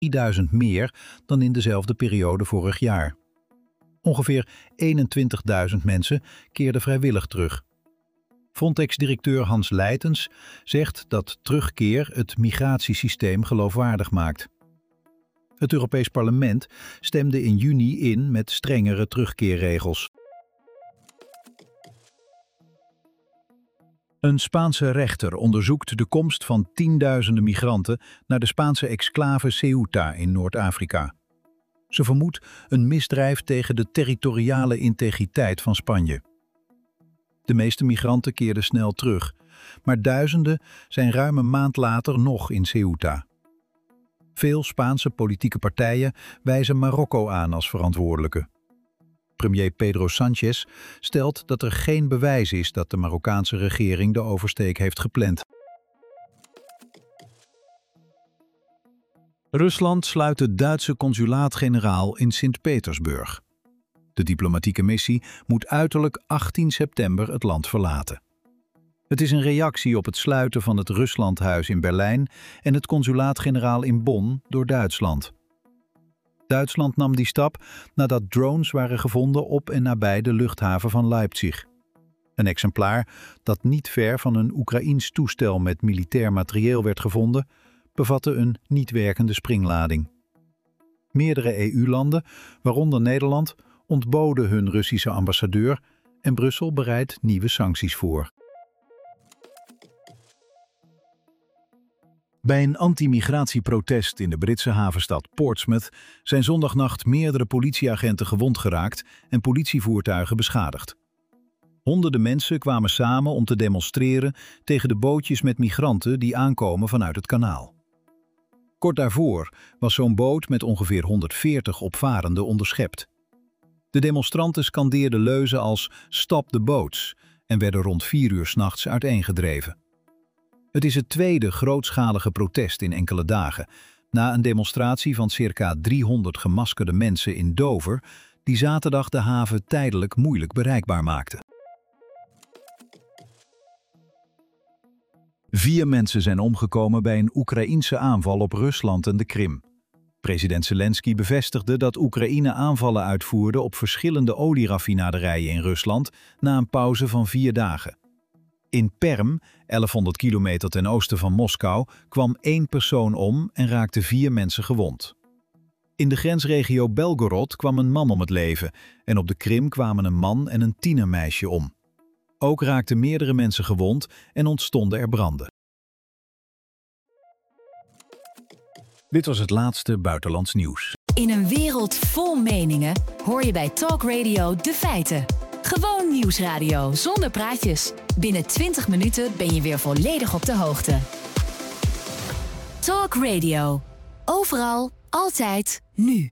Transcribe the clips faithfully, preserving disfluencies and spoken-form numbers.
drieduizend meer dan in dezelfde periode vorig jaar. Ongeveer eenentwintigduizend mensen keerden vrijwillig terug. Frontex-directeur Hans Leitens zegt dat terugkeer het migratiesysteem geloofwaardig maakt. Het Europees Parlement stemde in juni in met strengere terugkeerregels. Een Spaanse rechter onderzoekt de komst van tienduizenden migranten naar de Spaanse exclave Ceuta in Noord-Afrika. Ze vermoedt een misdrijf tegen de territoriale integriteit van Spanje. De meeste migranten keerden snel terug, maar duizenden zijn ruim een maand later nog in Ceuta. Veel Spaanse politieke partijen wijzen Marokko aan als verantwoordelijke. Premier Pedro Sánchez stelt dat er geen bewijs is dat de Marokkaanse regering de oversteek heeft gepland. Rusland sluit het Duitse consulaat-generaal in Sint-Petersburg. De diplomatieke missie moet uiterlijk achttien september het land verlaten. Het is een reactie op het sluiten van het Ruslandhuis in Berlijn en het consulaat-generaal in Bonn door Duitsland. Duitsland nam die stap nadat drones waren gevonden op en nabij de luchthaven van Leipzig. Een exemplaar dat niet ver van een Oekraïens toestel met militair materieel werd gevonden, bevatte een niet werkende springlading. Meerdere E U-landen, waaronder Nederland, ontboden hun Russische ambassadeur en Brussel bereidt nieuwe sancties voor. Bij een anti-migratieprotest in de Britse havenstad Portsmouth zijn zondagnacht meerdere politieagenten gewond geraakt en politievoertuigen beschadigd. Honderden mensen kwamen samen om te demonstreren tegen de bootjes met migranten die aankomen vanuit het kanaal. Kort daarvoor was zo'n boot met ongeveer honderdveertig opvarenden onderschept. De demonstranten scandeerden leuzen als "Stop the boats" en werden rond vier uur 's nachts uiteengedreven. Het is het tweede grootschalige protest in enkele dagen, na een demonstratie van circa driehonderd gemaskerde mensen in Dover, die zaterdag de haven tijdelijk moeilijk bereikbaar maakte. Vier mensen zijn omgekomen bij een Oekraïense aanval op Rusland en de Krim. President Zelensky bevestigde dat Oekraïne aanvallen uitvoerde op verschillende olieraffinaderijen in Rusland na een pauze van vier dagen. In Perm, elfhonderd kilometer ten oosten van Moskou, kwam één persoon om en raakten vier mensen gewond. In de grensregio Belgorod kwam een man om het leven en op de Krim kwamen een man en een tienermeisje om. Ook raakten meerdere mensen gewond en ontstonden er branden. Dit was het laatste buitenlands nieuws. In een wereld vol meningen hoor je bij Talk Radio de feiten. Gewoon nieuwsradio zonder praatjes. Binnen twintig minuten ben je weer volledig op de hoogte. Talk Radio. Overal, altijd, nu.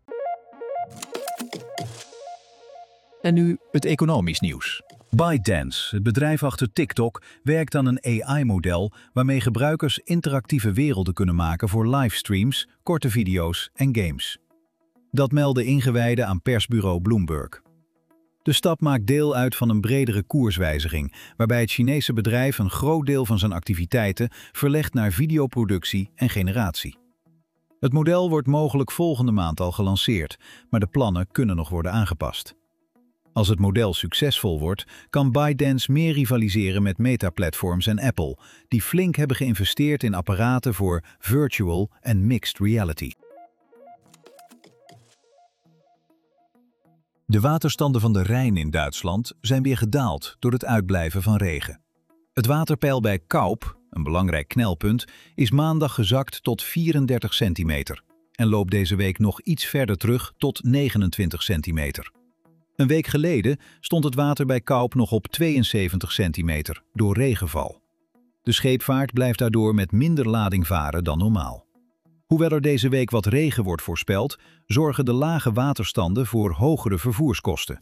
En nu het economisch nieuws. ByteDance, het bedrijf achter TikTok, werkt aan een A I-model waarmee gebruikers interactieve werelden kunnen maken voor livestreams, korte video's en games. Dat melden ingewijden aan persbureau Bloomberg. De stap maakt deel uit van een bredere koerswijziging, waarbij het Chinese bedrijf een groot deel van zijn activiteiten verlegt naar videoproductie en generatie. Het model wordt mogelijk volgende maand al gelanceerd, maar de plannen kunnen nog worden aangepast. Als het model succesvol wordt, kan ByteDance meer rivaliseren met Meta-platforms en Apple, die flink hebben geïnvesteerd in apparaten voor virtual en mixed reality. De waterstanden van de Rijn in Duitsland zijn weer gedaald door het uitblijven van regen. Het waterpeil bij Kaup, een belangrijk knelpunt, is maandag gezakt tot vierendertig centimeter en loopt deze week nog iets verder terug tot negenentwintig centimeter. Een week geleden stond het water bij Kaup nog op tweeënzeventig centimeter door regenval. De scheepvaart blijft daardoor met minder lading varen dan normaal. Hoewel er deze week wat regen wordt voorspeld, zorgen de lage waterstanden voor hogere vervoerskosten.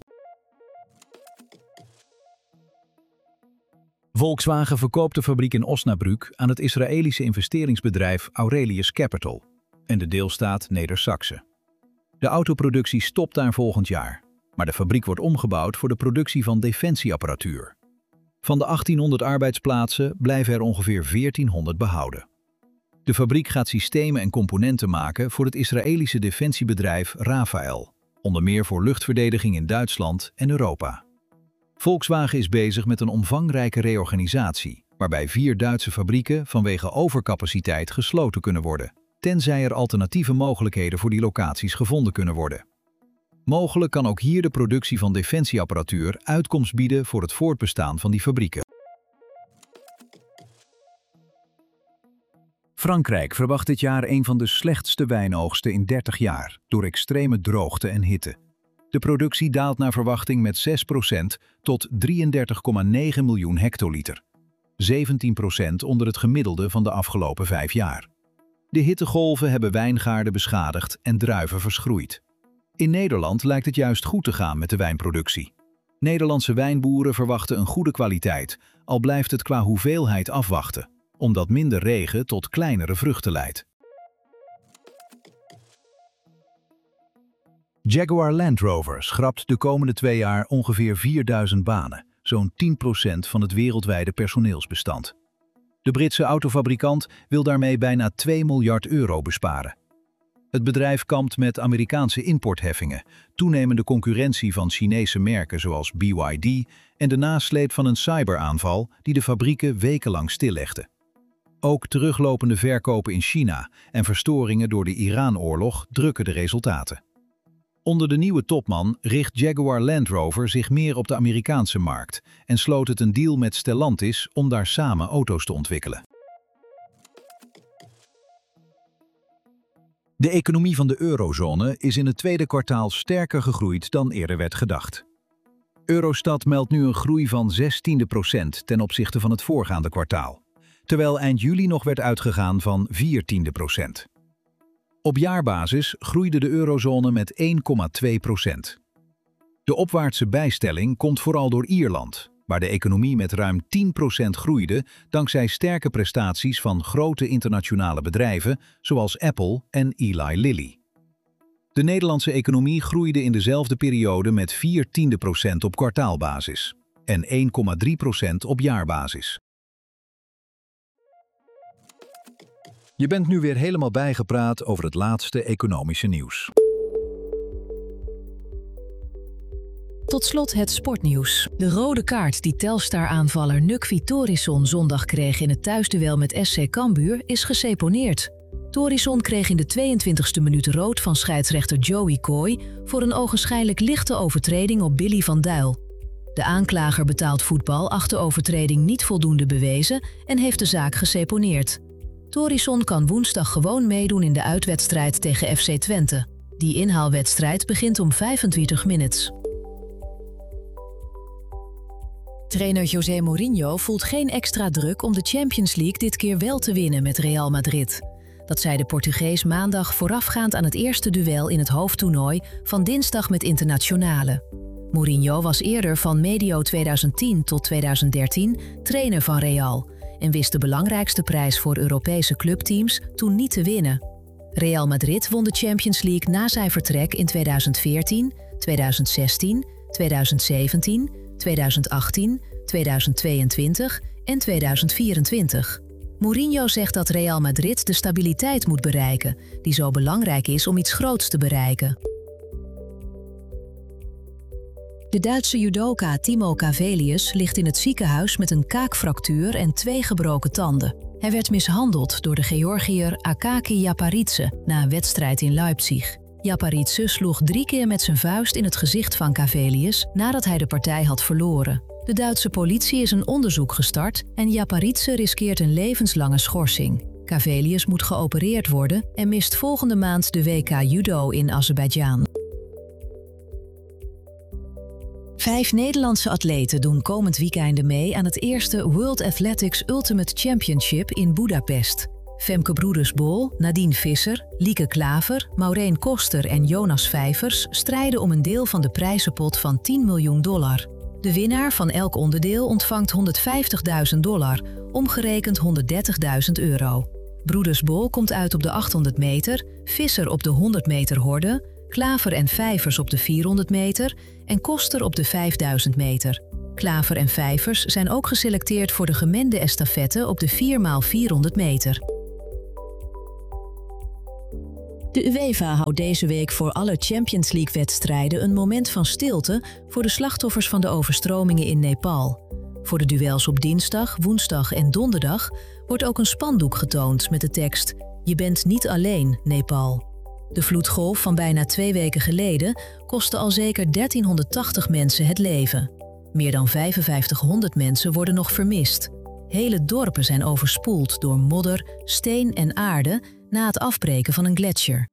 Volkswagen verkoopt de fabriek in Osnabrück aan het Israëlische investeringsbedrijf Aurelius Capital en de deelstaat Neder-Saxe. De autoproductie stopt daar volgend jaar, maar de fabriek wordt omgebouwd voor de productie van defensieapparatuur. Van de achttienhonderd arbeidsplaatsen blijven er ongeveer veertienhonderd behouden. De fabriek gaat systemen en componenten maken voor het Israëlische defensiebedrijf Rafael, onder meer voor luchtverdediging in Duitsland en Europa. Volkswagen is bezig met een omvangrijke reorganisatie, waarbij vier Duitse fabrieken vanwege overcapaciteit gesloten kunnen worden, tenzij er alternatieve mogelijkheden voor die locaties gevonden kunnen worden. Mogelijk kan ook hier de productie van defensieapparatuur uitkomst bieden voor het voortbestaan van die fabrieken. Frankrijk verwacht dit jaar een van de slechtste wijnoogsten in dertig jaar door extreme droogte en hitte. De productie daalt naar verwachting met zes procent tot drieëndertig komma negen miljoen hectoliter. zeventien procent onder het gemiddelde van de afgelopen vijf jaar. De hittegolven hebben wijngaarden beschadigd en druiven verschroeid. In Nederland lijkt het juist goed te gaan met de wijnproductie. Nederlandse wijnboeren verwachten een goede kwaliteit, al blijft het qua hoeveelheid afwachten, omdat minder regen tot kleinere vruchten leidt. Jaguar Land Rover schrapt de komende twee jaar ongeveer vierduizend banen, zo'n tien procent van het wereldwijde personeelsbestand. De Britse autofabrikant wil daarmee bijna twee miljard euro besparen. Het bedrijf kampt met Amerikaanse importheffingen, toenemende concurrentie van Chinese merken zoals B Y D en de nasleep van een cyberaanval die de fabrieken wekenlang stillegde. Ook teruglopende verkopen in China en verstoringen door de Iran-oorlog drukken de resultaten. Onder de nieuwe topman richt Jaguar Land Rover zich meer op de Amerikaanse markt en sloot het een deal met Stellantis om daar samen auto's te ontwikkelen. De economie van de eurozone is in het tweede kwartaal sterker gegroeid dan eerder werd gedacht. Eurostat meldt nu een groei van zestiende procent ten opzichte van het voorgaande kwartaal, terwijl eind juli nog werd uitgegaan van viertiende procent. Op jaarbasis groeide de eurozone met één komma twee procent. De opwaartse bijstelling komt vooral door Ierland, waar de economie met ruim tien procent groeide dankzij sterke prestaties van grote internationale bedrijven zoals Apple en Eli Lilly. De Nederlandse economie groeide in dezelfde periode met vier tiende procent op kwartaalbasis en één komma drie procent op jaarbasis. Je bent nu weer helemaal bijgepraat over het laatste economische nieuws. Tot slot het sportnieuws. De rode kaart die Telstar-aanvaller Nukvi Torisson zondag kreeg in het thuisduel met S C Cambuur is geseponeerd. Torisson kreeg in de tweeëntwintigste minuut rood van scheidsrechter Joey Coy voor een ogenschijnlijk lichte overtreding op Billy van Duil. De aanklager betaald voetbal acht de overtreding niet voldoende bewezen en heeft de zaak geseponeerd. Torisson kan woensdag gewoon meedoen in de uitwedstrijd tegen F C Twente. Die inhaalwedstrijd begint om vijfentwintig minuten. Trainer José Mourinho voelt geen extra druk om de Champions League dit keer wel te winnen met Real Madrid. Dat zei de Portugees maandag voorafgaand aan het eerste duel in het hoofdtoernooi van dinsdag met Internationale. Mourinho was eerder van medio tweeduizend tien tot tweeduizend dertien trainer van Real en wist de belangrijkste prijs voor Europese clubteams toen niet te winnen. Real Madrid won de Champions League na zijn vertrek in tweeduizend veertien, tweeduizend zestien, tweeduizend zeventien, tweeduizend achttien, tweeduizend tweeëntwintig en tweeduizend vierentwintig. Mourinho zegt dat Real Madrid de stabiliteit moet bereiken, die zo belangrijk is om iets groots te bereiken. De Duitse judoka Timo Cavelius ligt in het ziekenhuis met een kaakfractuur en twee gebroken tanden. Hij werd mishandeld door de Georgiër Akaki Japaridze na een wedstrijd in Leipzig. Japaridze sloeg drie keer met zijn vuist in het gezicht van Cavelius nadat hij de partij had verloren. De Duitse politie is een onderzoek gestart en Japaridze riskeert een levenslange schorsing. Cavelius moet geopereerd worden en mist volgende maand de W K Judo in Azerbeidzjan. Vijf Nederlandse atleten doen komend weekende mee aan het eerste World Athletics Ultimate Championship in Budapest. Femke Broeders-Bol, Nadine Visser, Lieke Klaver, Maureen Koster en Jonas Vijvers strijden om een deel van de prijzenpot van tien miljoen dollar. De winnaar van elk onderdeel ontvangt honderdvijftigduizend dollar, omgerekend honderddertigduizend euro. Broeders-Bol komt uit op de achthonderd meter, Visser op de honderd meter horde, Klaver en Vijvers op de vierhonderd meter en Koster op de vijfduizend meter. Klaver en Vijvers zijn ook geselecteerd voor de gemengde estafette op de vier maal vierhonderd meter. De UEFA houdt deze week voor alle Champions League-wedstrijden een moment van stilte voor de slachtoffers van de overstromingen in Nepal. Voor de duels op dinsdag, woensdag en donderdag wordt ook een spandoek getoond met de tekst "Je bent niet alleen, Nepal". De vloedgolf van bijna twee weken geleden kostte al zeker dertienhonderdtachtig mensen het leven. Meer dan vijfenvijftighonderd mensen worden nog vermist. Hele dorpen zijn overspoeld door modder, steen en aarde na het afbreken van een gletsjer.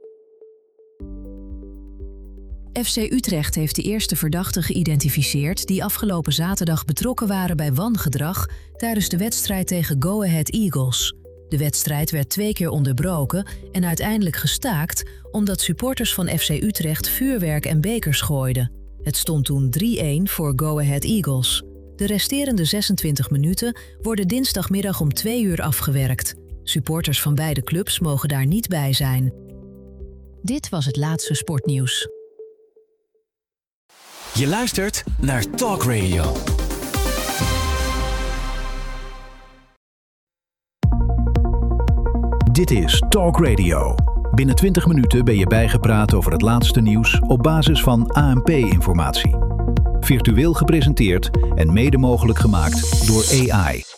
F C Utrecht heeft de eerste verdachten geïdentificeerd die afgelopen zaterdag betrokken waren bij wangedrag tijdens de wedstrijd tegen Go Ahead Eagles. De wedstrijd werd twee keer onderbroken en uiteindelijk gestaakt omdat supporters van F C Utrecht vuurwerk en bekers gooiden. Het stond toen drie-een voor Go Ahead Eagles. De resterende zesentwintig minuten worden dinsdagmiddag om twee uur afgewerkt. Supporters van beide clubs mogen daar niet bij zijn. Dit was het laatste sportnieuws. Je luistert naar Talk Radio. Dit is Talk Radio. Binnen twintig minuten ben je bijgepraat over het laatste nieuws op basis van A N P-informatie. Virtueel gepresenteerd en mede mogelijk gemaakt door A I.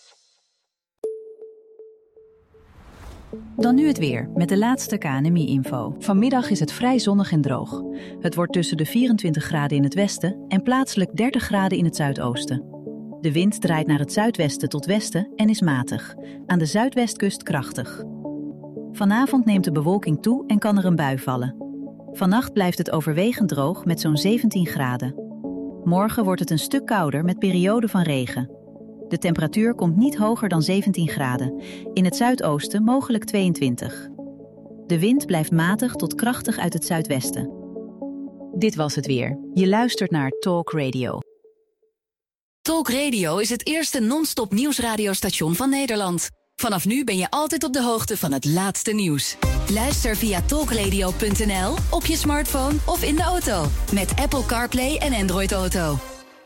Dan nu het weer, met de laatste K N M I-info. Vanmiddag is het vrij zonnig en droog. Het wordt tussen de vierentwintig graden in het westen en plaatselijk dertig graden in het zuidoosten. De wind draait naar het zuidwesten tot westen en is matig. Aan de zuidwestkust krachtig. Vanavond neemt de bewolking toe en kan er een bui vallen. Vannacht blijft het overwegend droog met zo'n zeventien graden. Morgen wordt het een stuk kouder met perioden van regen. De temperatuur komt niet hoger dan zeventien graden. In het zuidoosten mogelijk tweeëntwintig. De wind blijft matig tot krachtig uit het zuidwesten. Dit was het weer. Je luistert naar Talk Radio. Talk Radio is het eerste non-stop nieuwsradiostation van Nederland. Vanaf nu ben je altijd op de hoogte van het laatste nieuws. Luister via talkradio punt n l, op je smartphone of in de auto. Met Apple CarPlay en Android Auto.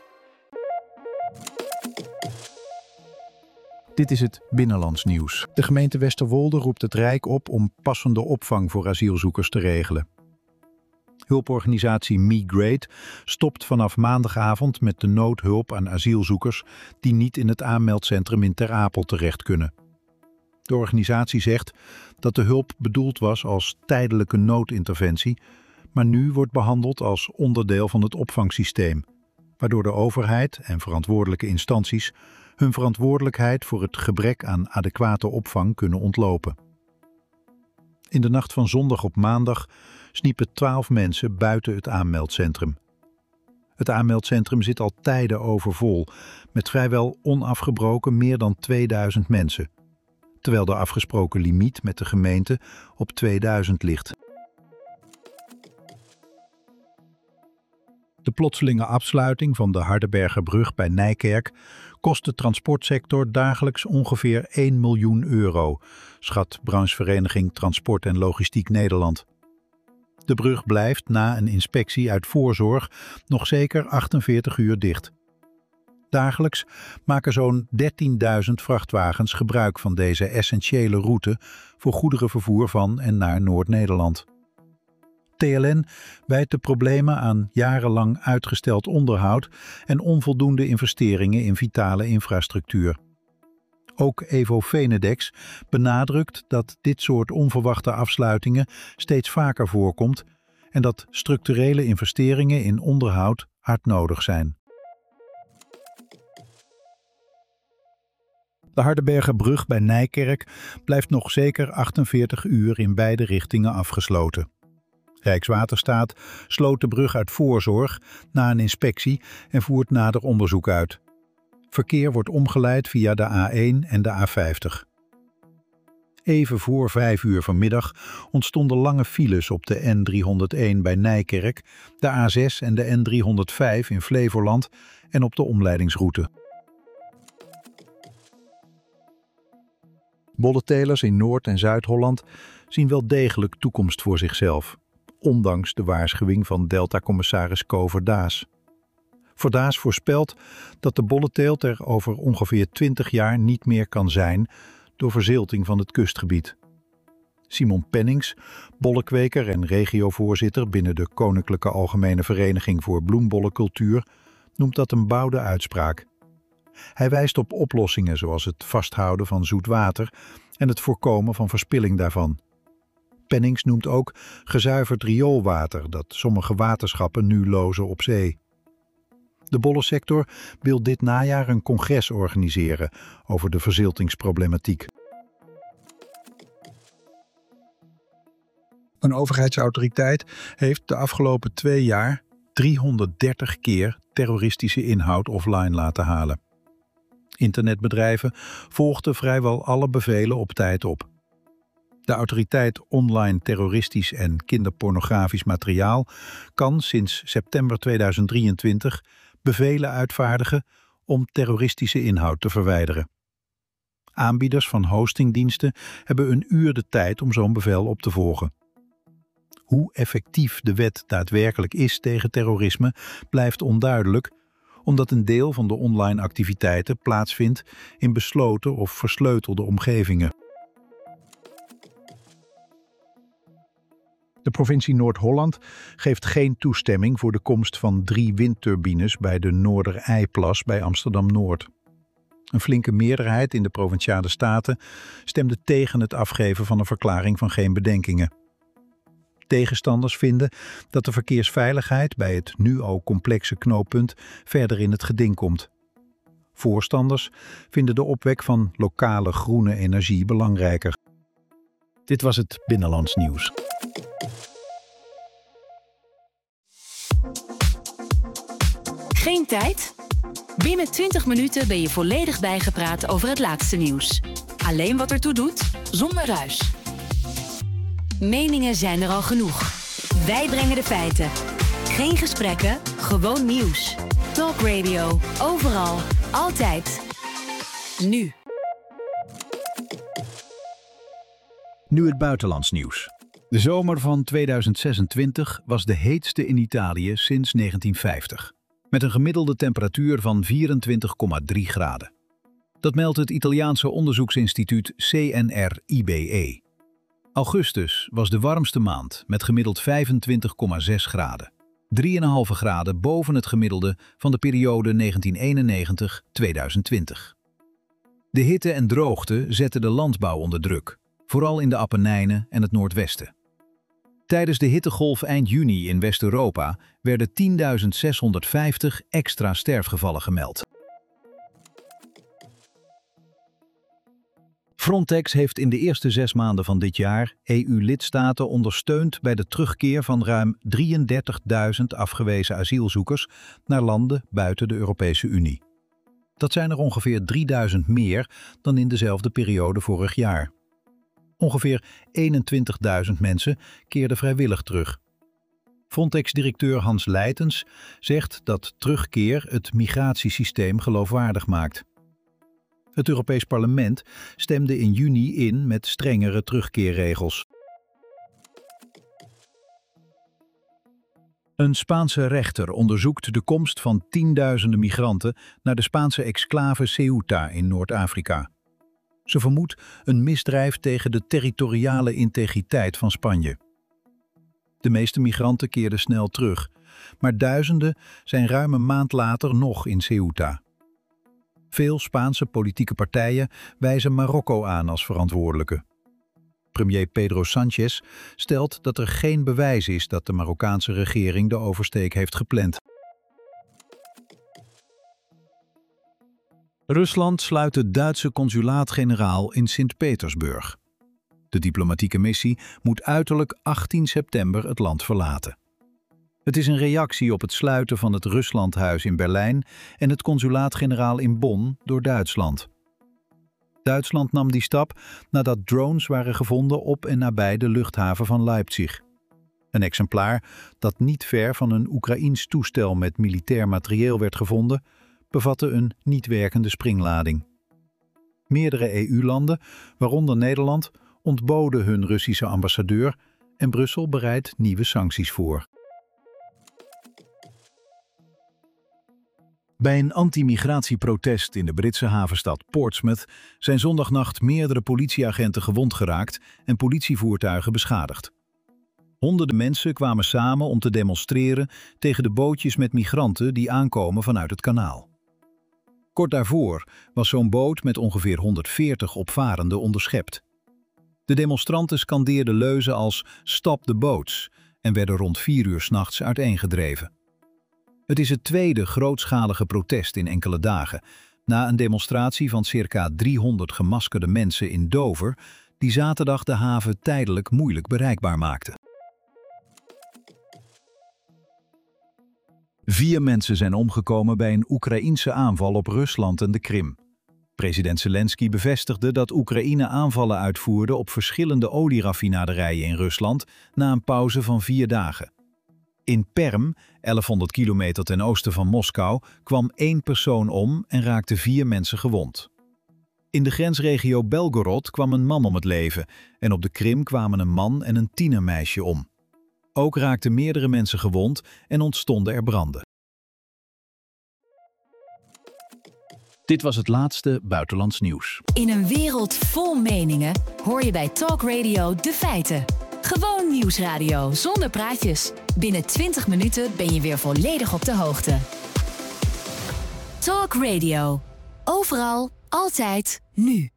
Dit is het Binnenlands nieuws. De gemeente Westerwolde roept het Rijk op om passende opvang voor asielzoekers te regelen. Hulporganisatie Migrate stopt vanaf maandagavond met de noodhulp aan asielzoekers die niet in het aanmeldcentrum in Ter Apel terecht kunnen. De organisatie zegt dat de hulp bedoeld was als tijdelijke noodinterventie, maar nu wordt behandeld als onderdeel van het opvangsysteem, waardoor de overheid en verantwoordelijke instanties hun verantwoordelijkheid voor het gebrek aan adequate opvang kunnen ontlopen. In de nacht van zondag op maandag sniepen twaalf mensen buiten het aanmeldcentrum. Het aanmeldcentrum zit al tijden overvol, met vrijwel onafgebroken meer dan tweeduizend mensen, terwijl de afgesproken limiet met de gemeente op tweeduizend ligt. De plotselinge afsluiting van de Hardenbergerbrug bij Nijkerk kost de transportsector dagelijks ongeveer één miljoen euro, schat branchevereniging Transport en Logistiek Nederland. De brug blijft na een inspectie uit voorzorg nog zeker achtenveertig uur dicht. Dagelijks maken zo'n dertienduizend vrachtwagens gebruik van deze essentiële route voor goederenvervoer van en naar Noord-Nederland. T L N wijt de problemen aan jarenlang uitgesteld onderhoud en onvoldoende investeringen in vitale infrastructuur. Ook Evo Venedex benadrukt dat dit soort onverwachte afsluitingen steeds vaker voorkomt en dat structurele investeringen in onderhoud hard nodig zijn. De Hardenbergerbrug bij Nijkerk blijft nog zeker achtenveertig uur in beide richtingen afgesloten. Rijkswaterstaat sloot de brug uit voorzorg na een inspectie en voert nader onderzoek uit. Verkeer wordt omgeleid via de A één en de A vijftig. Even voor vijf uur vanmiddag ontstonden lange files op de N driehonderdéén bij Nijkerk, de A zes en de N driehonderdvijf in Flevoland en op de omleidingsroute. Bolletelers in Noord- en Zuid-Holland zien wel degelijk toekomst voor zichzelf, ondanks de waarschuwing van Delta-commissaris Co Verdaas. Verdaas voorspelt dat de bolleteelt er over ongeveer twintig jaar niet meer kan zijn door verzilting van het kustgebied. Simon Pennings, bollenkweker en regiovoorzitter binnen de Koninklijke Algemene Vereniging voor Bloembollencultuur, noemt dat een boude uitspraak. Hij wijst op oplossingen zoals het vasthouden van zoet water en het voorkomen van verspilling daarvan. Pennings noemt ook gezuiverd rioolwater dat sommige waterschappen nu lozen op zee. De bollensector wil dit najaar een congres organiseren over de verziltingsproblematiek. Een overheidsautoriteit heeft de afgelopen twee jaar driehonderddertig keer terroristische inhoud offline laten halen. Internetbedrijven volgden vrijwel alle bevelen op tijd op. De autoriteit online terroristisch en kinderpornografisch materiaal kan sinds september tweeduizend drieëntwintig bevelen uitvaardigen om terroristische inhoud te verwijderen. Aanbieders van hostingdiensten hebben een uur de tijd om zo'n bevel op te volgen. Hoe effectief de wet daadwerkelijk is tegen terrorisme blijft onduidelijk, omdat een deel van de online activiteiten plaatsvindt in besloten of versleutelde omgevingen. De provincie Noord-Holland geeft geen toestemming voor de komst van drie windturbines bij de Noordereiplas bij Amsterdam-Noord. Een flinke meerderheid in de Provinciale Staten stemde tegen het afgeven van een verklaring van geen bedenkingen. Tegenstanders vinden dat de verkeersveiligheid bij het nu al complexe knooppunt verder in het geding komt. Voorstanders vinden de opwek van lokale groene energie belangrijker. Dit was het Binnenlands Nieuws. Geen tijd? Binnen twintig minuten ben je volledig bijgepraat over het laatste nieuws. Alleen wat ertoe doet, zonder ruis. Meningen zijn er al genoeg. Wij brengen de feiten. Geen gesprekken, gewoon nieuws. Talk Radio, overal, altijd. Nu. Nu het buitenlands nieuws. De zomer van tweeduizend zesentwintig was de heetste in Italië sinds negentien vijftig. Met een gemiddelde temperatuur van vierentwintig komma drie graden. Dat meldt het Italiaanse onderzoeksinstituut C N R I B E. Augustus was de warmste maand met gemiddeld vijfentwintig komma zes graden. drie komma vijf graden boven het gemiddelde van de periode negentien eenennegentig tot tweeduizend twintig. De hitte en droogte zetten de landbouw onder druk, vooral in de Appenijnen en het Noordwesten. Tijdens de hittegolf eind juni in West-Europa werden tienduizend zeshonderdvijftig extra sterfgevallen gemeld. Frontex heeft in de eerste zes maanden van dit jaar E U-lidstaten ondersteund bij de terugkeer van ruim drieëndertigduizend afgewezen asielzoekers naar landen buiten de Europese Unie. Dat zijn er ongeveer drieduizend meer dan in dezelfde periode vorig jaar. Ongeveer eenentwintigduizend mensen keerden vrijwillig terug. Frontex-directeur Hans Leitens zegt dat terugkeer het migratiesysteem geloofwaardig maakt. Het Europees Parlement stemde in juni in met strengere terugkeerregels. Een Spaanse rechter onderzoekt de komst van tienduizenden migranten naar de Spaanse exclave Ceuta in Noord-Afrika. Ze vermoedt een misdrijf tegen de territoriale integriteit van Spanje. De meeste migranten keerden snel terug, maar duizenden zijn ruim een maand later nog in Ceuta. Veel Spaanse politieke partijen wijzen Marokko aan als verantwoordelijke. Premier Pedro Sánchez stelt dat er geen bewijs is dat de Marokkaanse regering de oversteek heeft gepland. Rusland sluit het Duitse consulaat-generaal in Sint-Petersburg. De diplomatieke missie moet uiterlijk achttien september het land verlaten. Het is een reactie op het sluiten van het Ruslandhuis in Berlijn en het consulaat-generaal in Bonn door Duitsland. Duitsland nam die stap nadat drones waren gevonden op en nabij de luchthaven van Leipzig. Een exemplaar dat niet ver van een Oekraïens toestel met militair materieel werd gevonden, bevatte een niet werkende springlading. Meerdere E U-landen, waaronder Nederland, ontboden hun Russische ambassadeur en Brussel bereidt nieuwe sancties voor. Bij een anti-migratieprotest in de Britse havenstad Portsmouth zijn zondagnacht meerdere politieagenten gewond geraakt en politievoertuigen beschadigd. Honderden mensen kwamen samen om te demonstreren tegen de bootjes met migranten die aankomen vanuit het kanaal. Kort daarvoor was zo'n boot met ongeveer honderdveertig opvarenden onderschept. De demonstranten scandeerden leuzen als "Stop the boats" en werden rond vier uur 's nachts uiteengedreven. Het is het tweede grootschalige protest in enkele dagen, na een demonstratie van circa driehonderd gemaskerde mensen in Dover, die zaterdag de haven tijdelijk moeilijk bereikbaar maakte. Vier mensen zijn omgekomen bij een Oekraïense aanval op Rusland en de Krim. President Zelensky bevestigde dat Oekraïne aanvallen uitvoerde op verschillende olieraffinaderijen in Rusland na een pauze van vier dagen. In Perm, elfhonderd kilometer ten oosten van Moskou, kwam één persoon om en raakten vier mensen gewond. In de grensregio Belgorod kwam een man om het leven en op de Krim kwamen een man en een tienermeisje om. Ook raakten meerdere mensen gewond en ontstonden er branden. Dit was het laatste buitenlands nieuws. In een wereld vol meningen hoor je bij Talk Radio de feiten. Gewoon nieuwsradio zonder praatjes. Binnen twintig minuten ben je weer volledig op de hoogte. Talk Radio. Overal, altijd, nu.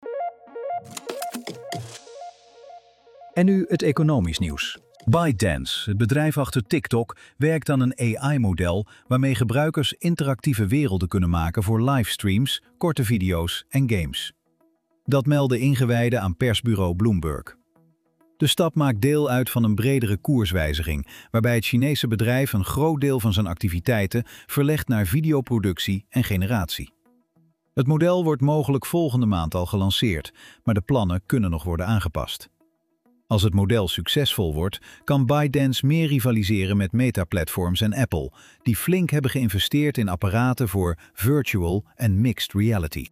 En nu het economisch nieuws. ByteDance, het bedrijf achter TikTok, werkt aan een A I-model waarmee gebruikers interactieve werelden kunnen maken voor livestreams, korte video's en games. Dat melden ingewijden aan persbureau Bloomberg. De stap maakt deel uit van een bredere koerswijziging, waarbij het Chinese bedrijf een groot deel van zijn activiteiten verlegt naar videoproductie en generatie. Het model wordt mogelijk volgende maand al gelanceerd, maar de plannen kunnen nog worden aangepast. Als het model succesvol wordt, kan ByteDance meer rivaliseren met Meta-platforms en Apple, die flink hebben geïnvesteerd in apparaten voor virtual en mixed reality.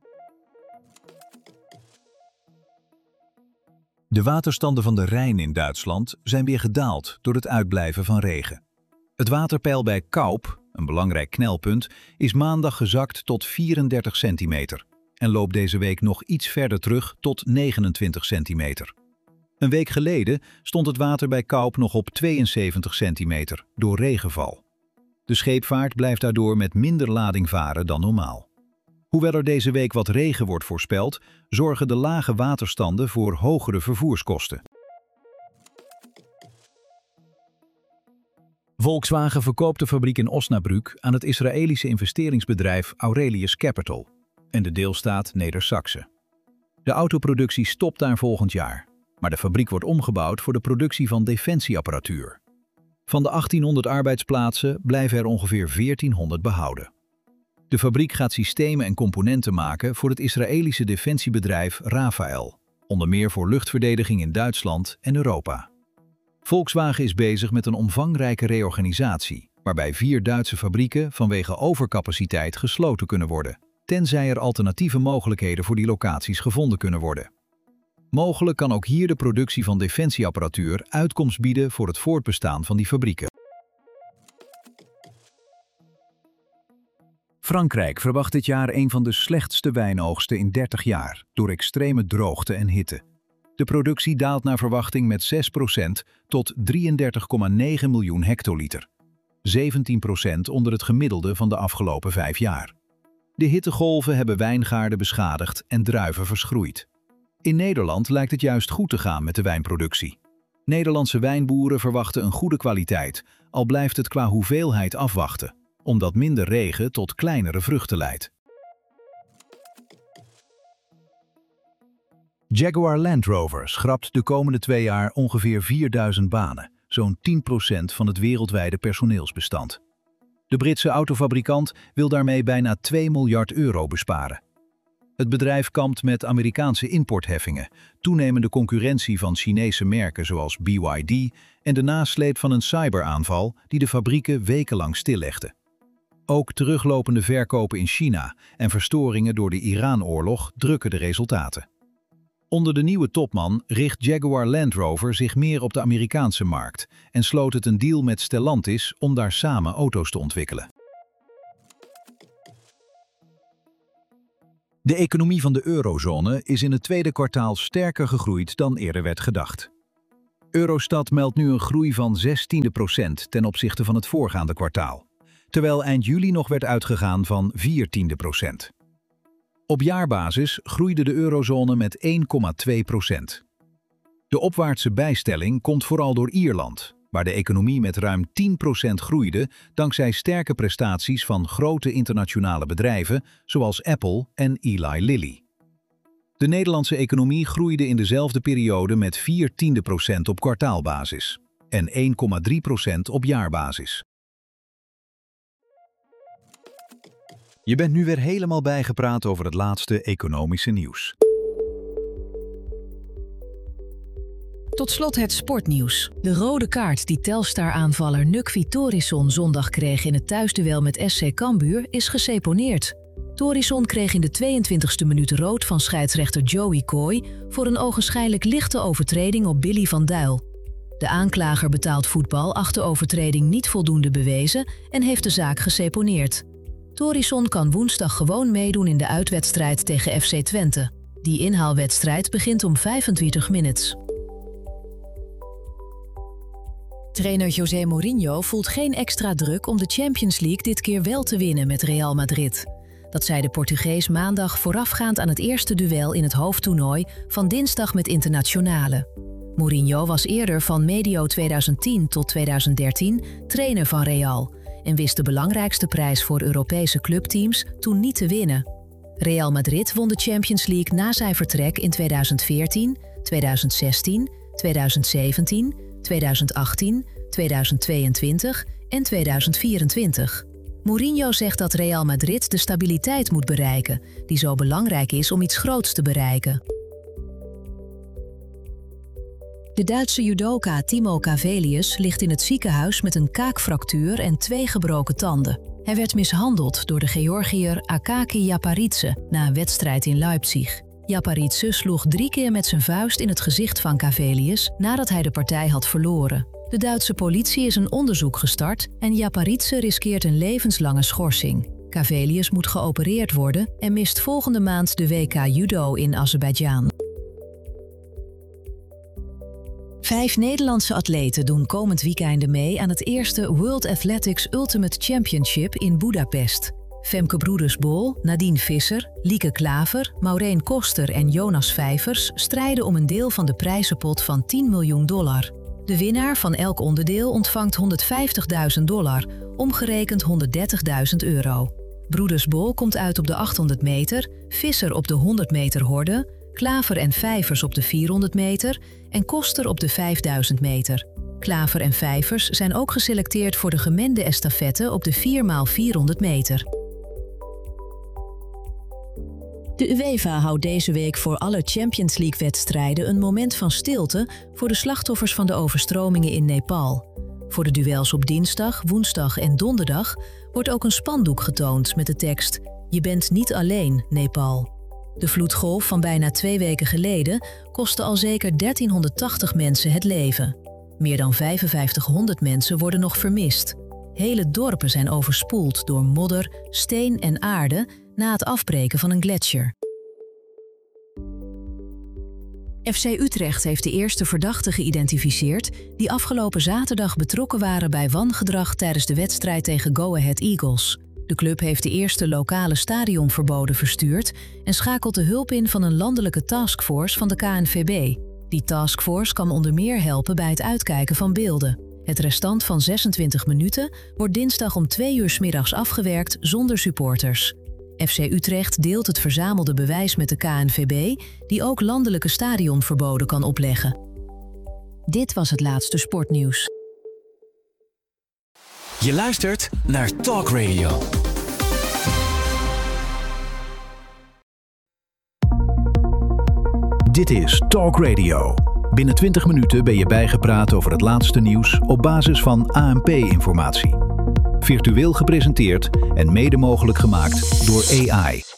De waterstanden van de Rijn in Duitsland zijn weer gedaald door het uitblijven van regen. Het waterpeil bij Kaup, een belangrijk knelpunt, is maandag gezakt tot vierendertig centimeter en loopt deze week nog iets verder terug tot negenentwintig centimeter. Een week geleden stond het water bij Kaup nog op tweeënzeventig centimeter door regenval. De scheepvaart blijft daardoor met minder lading varen dan normaal. Hoewel er deze week wat regen wordt voorspeld, zorgen de lage waterstanden voor hogere vervoerskosten. Volkswagen verkoopt de fabriek in Osnabrück aan het Israëlische investeringsbedrijf Aurelius Capital en de deelstaat Neder-Saxe. De autoproductie stopt daar volgend jaar, maar de fabriek wordt omgebouwd voor de productie van defensieapparatuur. Van de achttienhonderd arbeidsplaatsen blijven er ongeveer veertienhonderd behouden. De fabriek gaat systemen en componenten maken voor het Israëlische defensiebedrijf Rafael, onder meer voor luchtverdediging in Duitsland en Europa. Volkswagen is bezig met een omvangrijke reorganisatie, waarbij vier Duitse fabrieken vanwege overcapaciteit gesloten kunnen worden, tenzij er alternatieve mogelijkheden voor die locaties gevonden kunnen worden. Mogelijk kan ook hier de productie van defensieapparatuur uitkomst bieden voor het voortbestaan van die fabrieken. Frankrijk verwacht dit jaar een van de slechtste wijnoogsten in dertig jaar door extreme droogte en hitte. De productie daalt naar verwachting met zes procent tot drieëndertig komma negen miljoen hectoliter. zeventien procent onder het gemiddelde van de afgelopen vijf jaar. De hittegolven hebben wijngaarden beschadigd en druiven verschroeid. In Nederland lijkt het juist goed te gaan met de wijnproductie. Nederlandse wijnboeren verwachten een goede kwaliteit, al blijft het qua hoeveelheid afwachten, omdat minder regen tot kleinere vruchten leidt. Jaguar Land Rover schrapt de komende twee jaar ongeveer vierduizend banen, zo'n tien procent van het wereldwijde personeelsbestand. De Britse autofabrikant wil daarmee bijna twee miljard euro besparen. Het bedrijf kampt met Amerikaanse importheffingen, toenemende concurrentie van Chinese merken zoals B Y D en de nasleep van een cyberaanval die de fabrieken wekenlang stillegde. Ook teruglopende verkopen in China en verstoringen door de Iran-oorlog drukken de resultaten. Onder de nieuwe topman richt Jaguar Land Rover zich meer op de Amerikaanse markt en sloot het een deal met Stellantis om daar samen auto's te ontwikkelen. De economie van de eurozone is in het tweede kwartaal sterker gegroeid dan eerder werd gedacht. Eurostat meldt nu een groei van zestien procent ten opzichte van het voorgaande kwartaal, terwijl eind juli nog werd uitgegaan van veertien procent. Op jaarbasis groeide de eurozone met één komma twee procent. De opwaartse bijstelling komt vooral door Ierland, waar de economie met ruim tien procent groeide dankzij sterke prestaties van grote internationale bedrijven zoals Apple en Eli Lilly. De Nederlandse economie groeide in dezelfde periode met veertien procent op kwartaalbasis en één komma drie procent op jaarbasis. Je bent nu weer helemaal bijgepraat over het laatste economische nieuws. Tot slot het sportnieuws. De rode kaart die Telstar-aanvaller Nukvi Torisson zondag kreeg in het thuisduel met S C Cambuur is geseponeerd. Torisson kreeg in de tweeëntwintigste minuut rood van scheidsrechter Joey Coy voor een ogenschijnlijk lichte overtreding op Billy van Duil. De aanklager betaald voetbal acht de overtreding niet voldoende bewezen en heeft de zaak geseponeerd. Torisson kan woensdag gewoon meedoen in de uitwedstrijd tegen F C Twente. Die inhaalwedstrijd begint om vijfentwintig minutes. Trainer José Mourinho voelt geen extra druk om de Champions League dit keer wel te winnen met Real Madrid. Dat zei de Portugees maandag voorafgaand aan het eerste duel in het hoofdtoernooi van dinsdag met Internationale. Mourinho was eerder van medio tweeduizend tien tot tweeduizend dertien trainer van Real en wist de belangrijkste prijs voor Europese clubteams toen niet te winnen. Real Madrid won de Champions League na zijn vertrek in tweeduizend veertien, tweeduizend zestien, tweeduizend zeventien, tweeduizend achttien, tweeduizend tweeëntwintig en tweeduizend vierentwintig. Mourinho zegt dat Real Madrid de stabiliteit moet bereiken, die zo belangrijk is om iets groots te bereiken. De Duitse judoka Timo Cavelius ligt in het ziekenhuis met een kaakfractuur en twee gebroken tanden. Hij werd mishandeld door de Georgiër Akaki Japaridze na een wedstrijd in Leipzig. Japaridze sloeg drie keer met zijn vuist in het gezicht van Cavelius nadat hij de partij had verloren. De Duitse politie is een onderzoek gestart en Japaridze riskeert een levenslange schorsing. Cavelius moet geopereerd worden en mist volgende maand de W K Judo in Azerbeidzjan. Vijf Nederlandse atleten doen komend weekende mee aan het eerste World Athletics Ultimate Championship in Budapest. Femke Broeders-Bol, Nadine Visser, Lieke Klaver, Maureen Koster en Jonas Vijvers strijden om een deel van de prijzenpot van tien miljoen dollar. De winnaar van elk onderdeel ontvangt honderdvijftigduizend dollar, omgerekend honderddertigduizend euro. Broeders-Bol komt uit op de achthonderd meter, Visser op de honderd meter horde, Klaver en Vijvers op de vierhonderd meter en Koster op de vijfduizend meter. Klaver en Vijvers zijn ook geselecteerd voor de gemengde estafette op de vier maal vierhonderd meter. De UEFA houdt deze week voor alle Champions League-wedstrijden een moment van stilte voor de slachtoffers van de overstromingen in Nepal. Voor de duels op dinsdag, woensdag en donderdag wordt ook een spandoek getoond met de tekst "Je bent niet alleen, Nepal". De vloedgolf van bijna twee weken geleden kostte al zeker dertienhonderdtachtig mensen het leven. Meer dan vijfenvijftighonderd mensen worden nog vermist. Hele dorpen zijn overspoeld door modder, steen en aarde na het afbreken van een gletsjer. F C Utrecht heeft de eerste verdachten geïdentificeerd die afgelopen zaterdag betrokken waren bij wangedrag tijdens de wedstrijd tegen Go Ahead Eagles. De club heeft de eerste lokale stadionverboden verstuurd en schakelt de hulp in van een landelijke taskforce van de K N V B. Die taskforce kan onder meer helpen bij het uitkijken van beelden. Het restant van zesentwintig minuten wordt dinsdag om twee uur 's middags afgewerkt zonder supporters. F C Utrecht deelt het verzamelde bewijs met de K N V B, die ook landelijke stadionverboden kan opleggen. Dit was het laatste sportnieuws. Je luistert naar Talk Radio. Dit is Talk Radio. Binnen twintig minuten ben je bijgepraat over het laatste nieuws op basis van A N P-informatie. Virtueel gepresenteerd en mede mogelijk gemaakt door A I.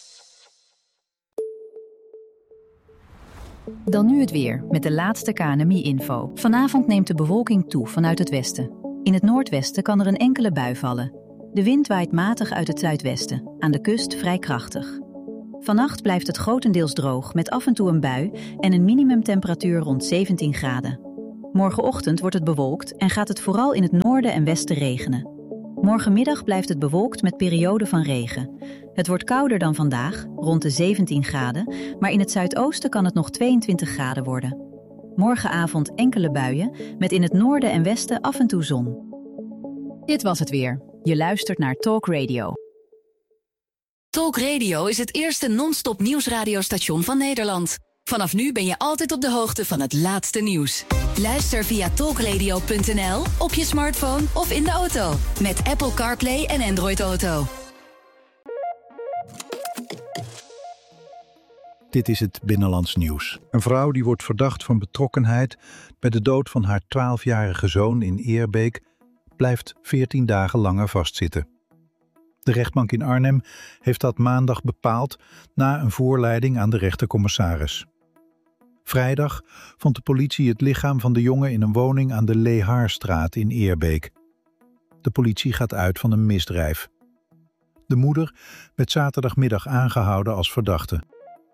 Dan nu het weer met de laatste K N M I-info. Vanavond neemt de bewolking toe vanuit het westen. In het noordwesten kan er een enkele bui vallen. De wind waait matig uit het zuidwesten, aan de kust vrij krachtig. Vannacht blijft het grotendeels droog met af en toe een bui en een minimumtemperatuur rond zeventien graden. Morgenochtend wordt het bewolkt en gaat het vooral in het noorden en westen regenen. Morgenmiddag blijft het bewolkt met perioden van regen. Het wordt kouder dan vandaag, rond de zeventien graden, maar in het zuidoosten kan het nog tweeëntwintig graden worden. Morgenavond enkele buien, met in het noorden en westen af en toe zon. Dit was het weer. Je luistert naar Talk Radio. Talk Radio is het eerste non-stop nieuwsradiostation van Nederland. Vanaf nu ben je altijd op de hoogte van het laatste nieuws. Luister via talkradio punt n l, op je smartphone of in de auto. Met Apple CarPlay en Android Auto. Dit is het Binnenlands Nieuws. Een vrouw die wordt verdacht van betrokkenheid bij de dood van haar twaalfjarige zoon in Eerbeek blijft veertien dagen langer vastzitten. De rechtbank in Arnhem heeft dat maandag bepaald na een voorleiding aan de rechtercommissaris. Vrijdag vond de politie het lichaam van de jongen in een woning aan de Lehaarstraat in Eerbeek. De politie gaat uit van een misdrijf. De moeder werd zaterdagmiddag aangehouden als verdachte.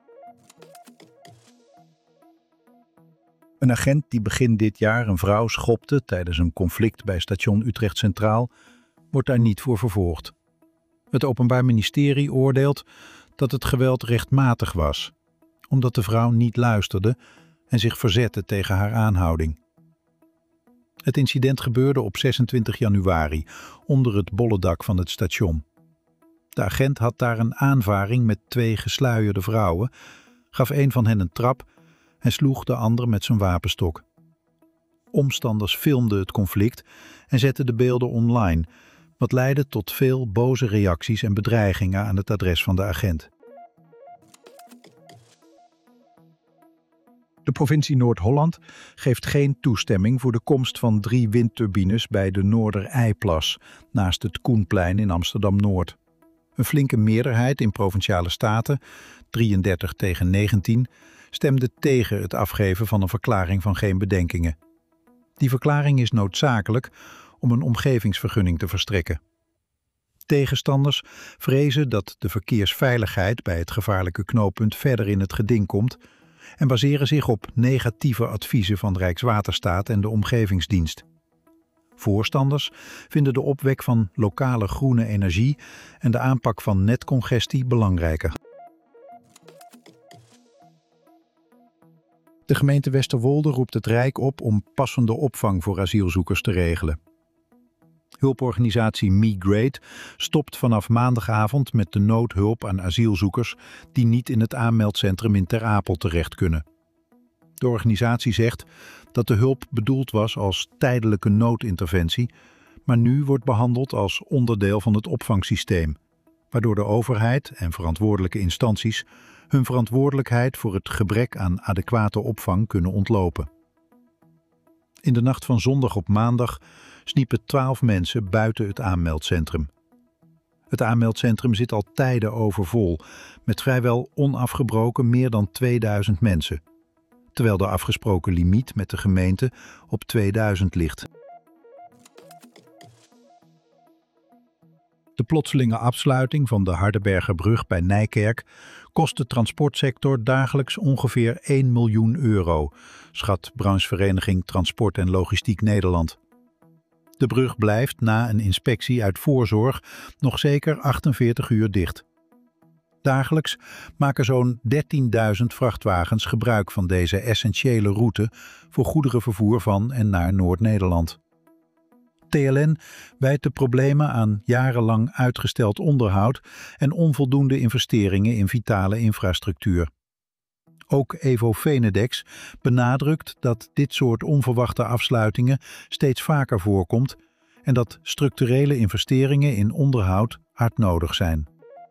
Een agent die begin dit jaar een vrouw schopte tijdens een conflict bij station Utrecht Centraal wordt daar niet voor vervolgd. Het Openbaar Ministerie oordeelt dat het geweld rechtmatig was, omdat de vrouw niet luisterde en zich verzette tegen haar aanhouding. Het incident gebeurde op zesentwintig januari onder het bollendak van het station. De agent had daar een aanvaring met twee gesluierde vrouwen, gaf een van hen een trap en sloeg de andere met zijn wapenstok. Omstanders filmden het conflict en zetten de beelden online, wat leidde tot veel boze reacties en bedreigingen aan het adres van de agent. De provincie Noord-Holland geeft geen toestemming voor de komst van drie windturbines bij de Noordereiplas, naast het Koenplein in Amsterdam-Noord. Een flinke meerderheid in Provinciale Staten, drieëndertig tegen negentien, stemde tegen het afgeven van een verklaring van geen bedenkingen. Die verklaring is noodzakelijk om een omgevingsvergunning te verstrekken. Tegenstanders vrezen dat de verkeersveiligheid bij het gevaarlijke knooppunt verder in het geding komt en baseren zich op negatieve adviezen van Rijkswaterstaat en de Omgevingsdienst. Voorstanders vinden de opwek van lokale groene energie en de aanpak van netcongestie belangrijker. De gemeente Westerwolde roept het Rijk op om passende opvang voor asielzoekers te regelen. Hulporganisatie Migrate stopt vanaf maandagavond met de noodhulp aan asielzoekers die niet in het aanmeldcentrum in Ter Apel terecht kunnen. De organisatie zegt dat de hulp bedoeld was als tijdelijke noodinterventie, maar nu wordt behandeld als onderdeel van het opvangsysteem, waardoor de overheid en verantwoordelijke instanties hun verantwoordelijkheid voor het gebrek aan adequate opvang kunnen ontlopen. In de nacht van zondag op maandag sniepen twaalf mensen buiten het aanmeldcentrum. Het aanmeldcentrum zit al tijden overvol, met vrijwel onafgebroken meer dan tweeduizend mensen, terwijl de afgesproken limiet met de gemeente op tweeduizend ligt. De plotselinge afsluiting van de Hardenbergerbrug bij Nijkerk kost de transportsector dagelijks ongeveer één miljoen euro, schat branchevereniging Transport en Logistiek Nederland. De brug blijft na een inspectie uit voorzorg nog zeker achtenveertig uur dicht. Dagelijks maken zo'n dertienduizend vrachtwagens gebruik van deze essentiële route voor goederenvervoer van en naar Noord-Nederland. T L N wijt de problemen aan jarenlang uitgesteld onderhoud en onvoldoende investeringen in vitale infrastructuur. Ook Evo Venedex benadrukt dat dit soort onverwachte afsluitingen steeds vaker voorkomt en dat structurele investeringen in onderhoud hard nodig zijn.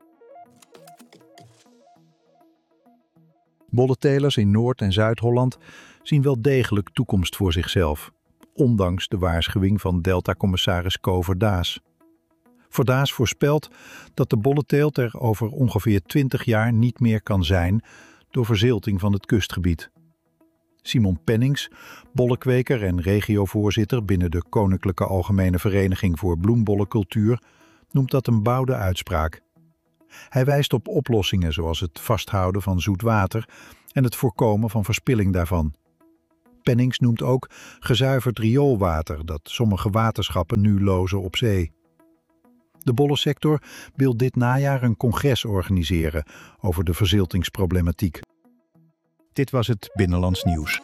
Bolletelers in Noord- en Zuid-Holland zien wel degelijk toekomst voor zichzelf, ondanks de waarschuwing van Delta-commissaris Co Verdaas. Verdaas voorspelt dat de bolleteelt er over ongeveer twintig jaar niet meer kan zijn door verzilting van het kustgebied. Simon Pennings, bollekweker en regiovoorzitter binnen de Koninklijke Algemene Vereniging voor Bloembollencultuur, noemt dat een boude uitspraak. Hij wijst op oplossingen zoals het vasthouden van zoet water en het voorkomen van verspilling daarvan. Pennings noemt ook gezuiverd rioolwater dat sommige waterschappen nu lozen op zee. De bollensector wil dit najaar een congres organiseren over de verziltingsproblematiek. Dit was het Binnenlands Nieuws.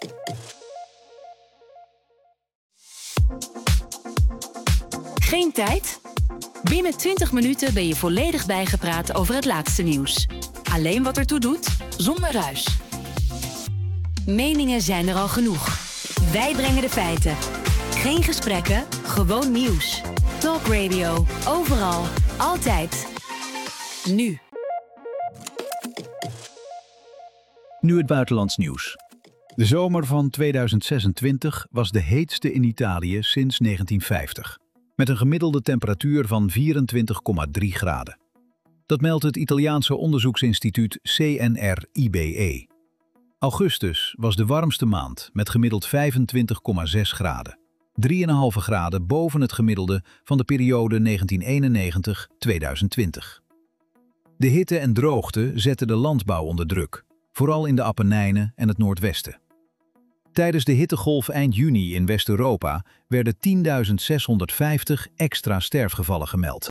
Geen tijd? Binnen twintig minuten ben je volledig bijgepraat over het laatste nieuws. Alleen wat ertoe doet, zonder ruis. Meningen zijn er al genoeg. Wij brengen de feiten. Geen gesprekken, gewoon nieuws. Talk Radio, overal, altijd. Nu. Nu het buitenlands nieuws. De zomer van tweeduizend zesentwintig was de heetste in Italië sinds negentien vijftig. Met een gemiddelde temperatuur van vierentwintig komma drie graden. Dat meldt het Italiaanse onderzoeksinstituut C N R I B E. Augustus was de warmste maand met gemiddeld vijfentwintig komma zes graden. drie komma vijf graden boven het gemiddelde van de periode negentien eenennegentig tot tweeduizend twintig. De hitte en droogte zetten de landbouw onder druk, vooral in de Appenijnen en het noordwesten. Tijdens de hittegolf eind juni in West-Europa werden tienduizend zeshonderdvijftig extra sterfgevallen gemeld.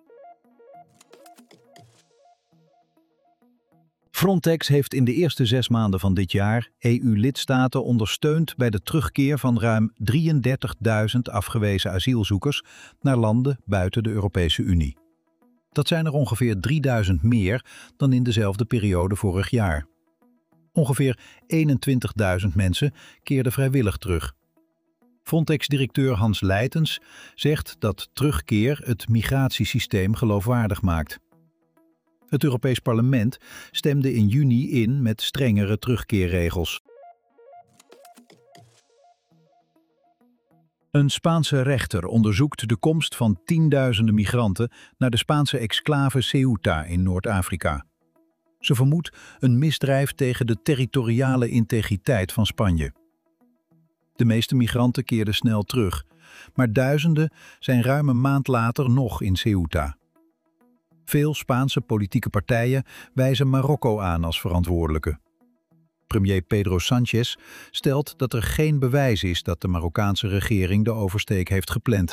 Frontex heeft in de eerste zes maanden van dit jaar E U-lidstaten ondersteund bij de terugkeer van ruim drieëndertigduizend afgewezen asielzoekers naar landen buiten de Europese Unie. Dat zijn er ongeveer drieduizend meer dan in dezelfde periode vorig jaar. Ongeveer eenentwintigduizend mensen keerden vrijwillig terug. Frontex-directeur Hans Leitens zegt dat terugkeer het migratiesysteem geloofwaardig maakt. Het Europees Parlement stemde in juni in met strengere terugkeerregels. Een Spaanse rechter onderzoekt de komst van tienduizenden migranten naar de Spaanse exclave Ceuta in Noord-Afrika. Ze vermoedt een misdrijf tegen de territoriale integriteit van Spanje. De meeste migranten keerden snel terug, maar duizenden zijn ruim een maand later nog in Ceuta. Veel Spaanse politieke partijen wijzen Marokko aan als verantwoordelijke. Premier Pedro Sánchez stelt dat er geen bewijs is dat de Marokkaanse regering de oversteek heeft gepland.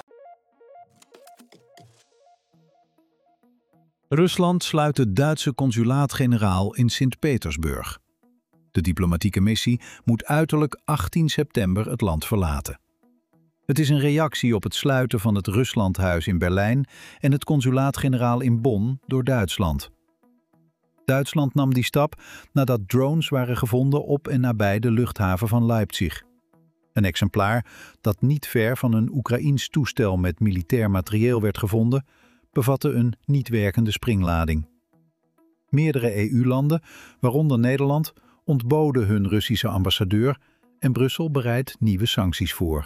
Rusland sluit het Duitse consulaat-generaal in Sint-Petersburg. De diplomatieke missie moet uiterlijk achttien september het land verlaten. Het is een reactie op het sluiten van het Ruslandhuis in Berlijn en het consulaat-generaal in Bonn door Duitsland. Duitsland nam die stap nadat drones waren gevonden op en nabij de luchthaven van Leipzig. Een exemplaar dat niet ver van een Oekraïens toestel met militair materieel werd gevonden, bevatte een niet werkende springlading. Meerdere E U-landen, waaronder Nederland, ontboden hun Russische ambassadeur en Brussel bereidt nieuwe sancties voor.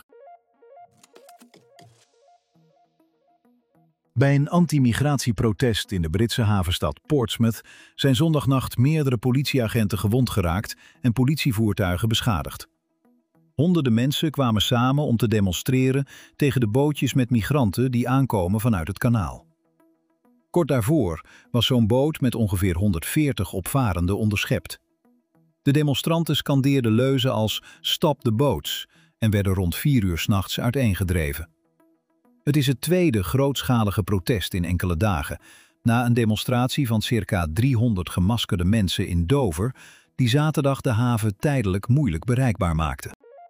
Bij een anti-migratieprotest in de Britse havenstad Portsmouth zijn zondagnacht meerdere politieagenten gewond geraakt en politievoertuigen beschadigd. Honderden mensen kwamen samen om te demonstreren tegen de bootjes met migranten die aankomen vanuit het kanaal. Kort daarvoor was zo'n boot met ongeveer honderdveertig opvarenden onderschept. De demonstranten scandeerden leuzen als "Stop the boats" en werden rond vier uur 's nachts uiteengedreven. Het is het tweede grootschalige protest in enkele dagen, na een demonstratie van circa driehonderd gemaskerde mensen in Dover, die zaterdag de haven tijdelijk moeilijk bereikbaar maakte.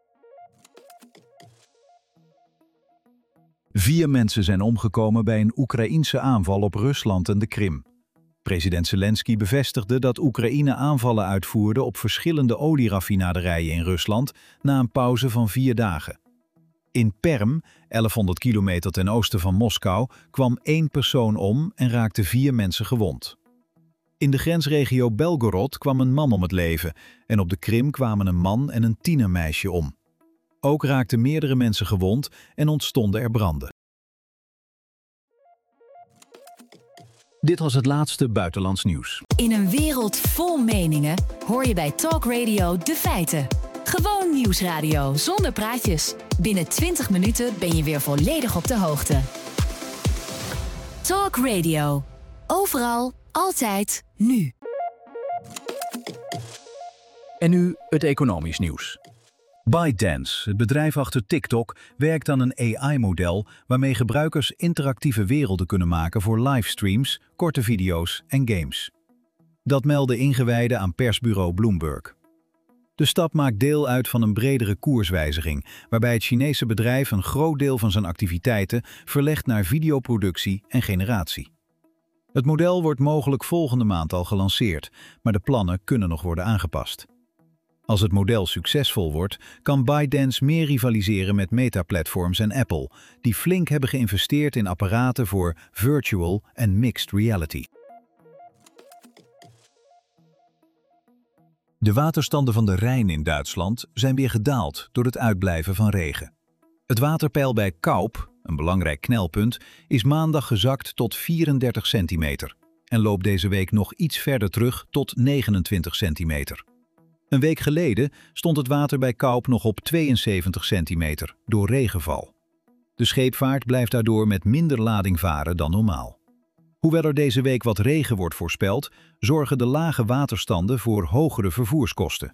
Vier mensen zijn omgekomen bij een Oekraïense aanval op Rusland en de Krim. President Zelensky bevestigde dat Oekraïne aanvallen uitvoerde op verschillende olieraffinaderijen in Rusland na een pauze van vier dagen. In Perm, elfhonderd kilometer ten oosten van Moskou, kwam één persoon om en raakten vier mensen gewond. In de grensregio Belgorod kwam een man om het leven en op de Krim kwamen een man en een tienermeisje om. Ook raakten meerdere mensen gewond en ontstonden er branden. Dit was het laatste buitenlands nieuws. In een wereld vol meningen hoor je bij Talk Radio de feiten. Gewoon nieuwsradio zonder praatjes. Binnen twintig minuten ben je weer volledig op de hoogte. Talk Radio. Overal, Altijd nu. En nu het economisch nieuws. ByteDance, het bedrijf achter TikTok, werkt aan een A I-model waarmee gebruikers interactieve werelden kunnen maken voor livestreams, korte video's en games. Dat melden ingewijden aan persbureau Bloomberg. De stap maakt deel uit van een bredere koerswijziging, waarbij het Chinese bedrijf een groot deel van zijn activiteiten verlegt naar videoproductie en generatie. Het model wordt mogelijk volgende maand al gelanceerd, maar de plannen kunnen nog worden aangepast. Als het model succesvol wordt, kan ByteDance meer rivaliseren met Meta-platforms en Apple, die flink hebben geïnvesteerd in apparaten voor virtual en mixed reality. De waterstanden van de Rijn in Duitsland zijn weer gedaald door het uitblijven van regen. Het waterpeil bij Kaup, een belangrijk knelpunt, is maandag gezakt tot vierendertig centimeter en loopt deze week nog iets verder terug tot negenentwintig centimeter. Een week geleden stond het water bij Kaup nog op tweeënzeventig centimeter door regenval. De scheepvaart blijft daardoor met minder lading varen dan normaal. Hoewel er deze week wat regen wordt voorspeld, zorgen de lage waterstanden voor hogere vervoerskosten.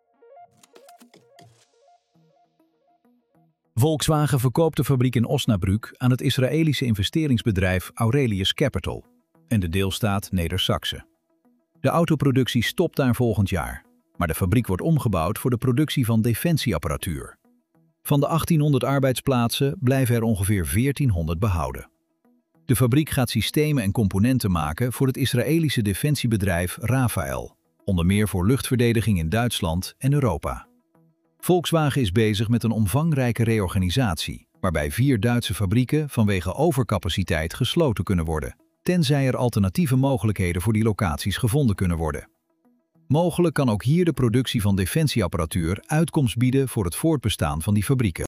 Volkswagen verkoopt de fabriek in Osnabrück aan het Israëlische investeringsbedrijf Aurelius Capital en de deelstaat Neder-Saxe. De autoproductie stopt daar volgend jaar, maar de fabriek wordt omgebouwd voor de productie van defensieapparatuur. Van de achttienhonderd arbeidsplaatsen blijven er ongeveer veertienhonderd behouden. De fabriek gaat systemen en componenten maken voor het Israëlische defensiebedrijf Rafael, onder meer voor luchtverdediging in Duitsland en Europa. Volkswagen is bezig met een omvangrijke reorganisatie, waarbij vier Duitse fabrieken vanwege overcapaciteit gesloten kunnen worden, tenzij er alternatieve mogelijkheden voor die locaties gevonden kunnen worden. Mogelijk kan ook hier de productie van defensieapparatuur uitkomst bieden voor het voortbestaan van die fabrieken.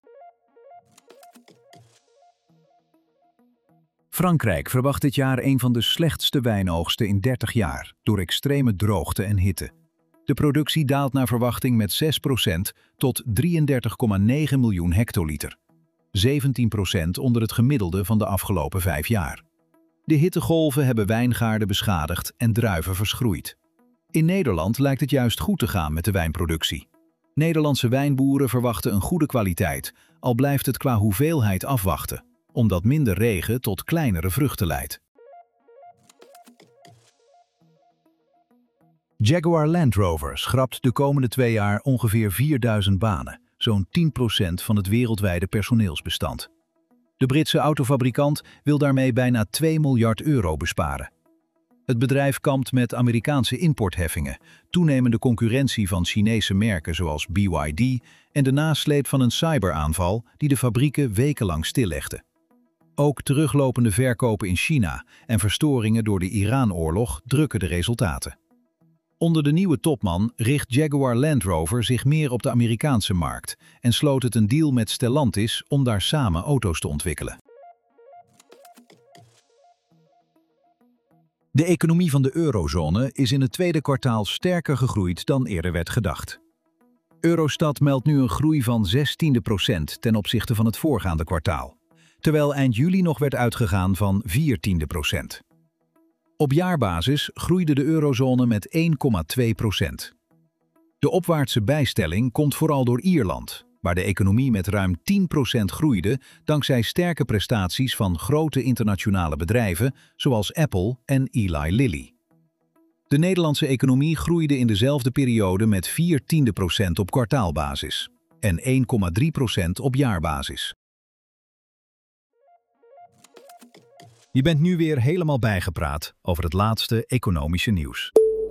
Frankrijk verwacht dit jaar een van de slechtste wijnoogsten in dertig jaar door extreme droogte en hitte. De productie daalt naar verwachting met zes procent tot drieëndertig komma negen miljoen hectoliter. zeventien procent onder het gemiddelde van de afgelopen vijf jaar. De hittegolven hebben wijngaarden beschadigd en druiven verschroeid. In Nederland lijkt het juist goed te gaan met de wijnproductie. Nederlandse wijnboeren verwachten een goede kwaliteit, al blijft het qua hoeveelheid afwachten, omdat minder regen tot kleinere vruchten leidt. Jaguar Land Rover schrapt de komende twee jaar ongeveer vierduizend banen, zo'n tien procent van het wereldwijde personeelsbestand. De Britse autofabrikant wil daarmee bijna twee miljard euro besparen. Het bedrijf kampt met Amerikaanse importheffingen, toenemende concurrentie van Chinese merken zoals B Y D en de nasleep van een cyberaanval die de fabrieken wekenlang stillegde. Ook teruglopende verkopen in China en verstoringen door de Iran-oorlog drukken de resultaten. Onder de nieuwe topman richt Jaguar Land Rover zich meer op de Amerikaanse markt en sloot het een deal met Stellantis om daar samen auto's te ontwikkelen. De economie van de eurozone is in het tweede kwartaal sterker gegroeid dan eerder werd gedacht. Eurostat meldt nu een groei van zestiende procent ten opzichte van het voorgaande kwartaal, terwijl eind juli nog werd uitgegaan van viertiende procent. Op jaarbasis groeide de eurozone met één komma twee procent. De opwaartse bijstelling komt vooral door Ierland, waar de economie met ruim tien procent groeide dankzij sterke prestaties van grote internationale bedrijven zoals Apple en Eli Lilly. De Nederlandse economie groeide in dezelfde periode met vier tiende procent op kwartaalbasis en één komma drie procent op jaarbasis. Je bent nu weer helemaal bijgepraat over het laatste economische nieuws.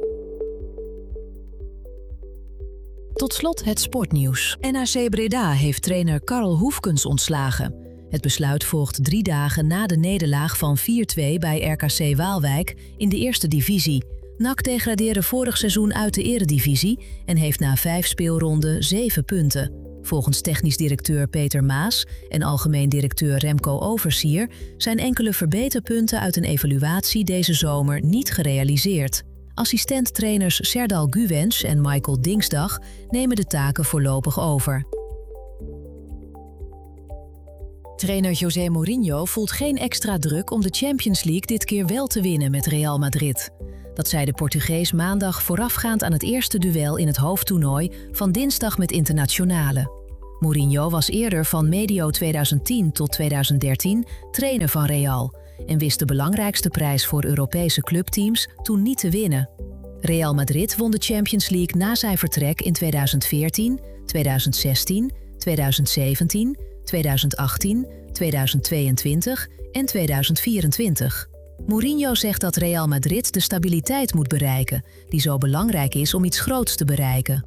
Tot slot het sportnieuws. N A C Breda heeft trainer Karl Hoefkens ontslagen. Het besluit volgt drie dagen na de nederlaag van vier twee bij R K C Waalwijk in de eerste divisie. N A C degradeerde vorig seizoen uit de eredivisie en heeft na vijf speelronden zeven punten. Volgens technisch directeur Peter Maas en algemeen directeur Remco Oversier zijn enkele verbeterpunten uit een evaluatie deze zomer niet gerealiseerd. Assistent-trainers Serdal Guwens en Michael Dingsdag nemen de taken voorlopig over. Trainer José Mourinho voelt geen extra druk om de Champions League dit keer wel te winnen met Real Madrid. Dat zei de Portugees maandag voorafgaand aan het eerste duel in het hoofdtoernooi van dinsdag met Internationale. Mourinho was eerder van medio tweeduizend tien tot tweeduizend dertien trainer van Real en wist de belangrijkste prijs voor Europese clubteams toen niet te winnen. Real Madrid won de Champions League na zijn vertrek in tweeduizend veertien, tweeduizend zestien, tweeduizend zeventien, tweeduizend achttien, tweeduizend tweeëntwintig en tweeduizend vierentwintig. Mourinho zegt dat Real Madrid de stabiliteit moet bereiken, die zo belangrijk is om iets groots te bereiken.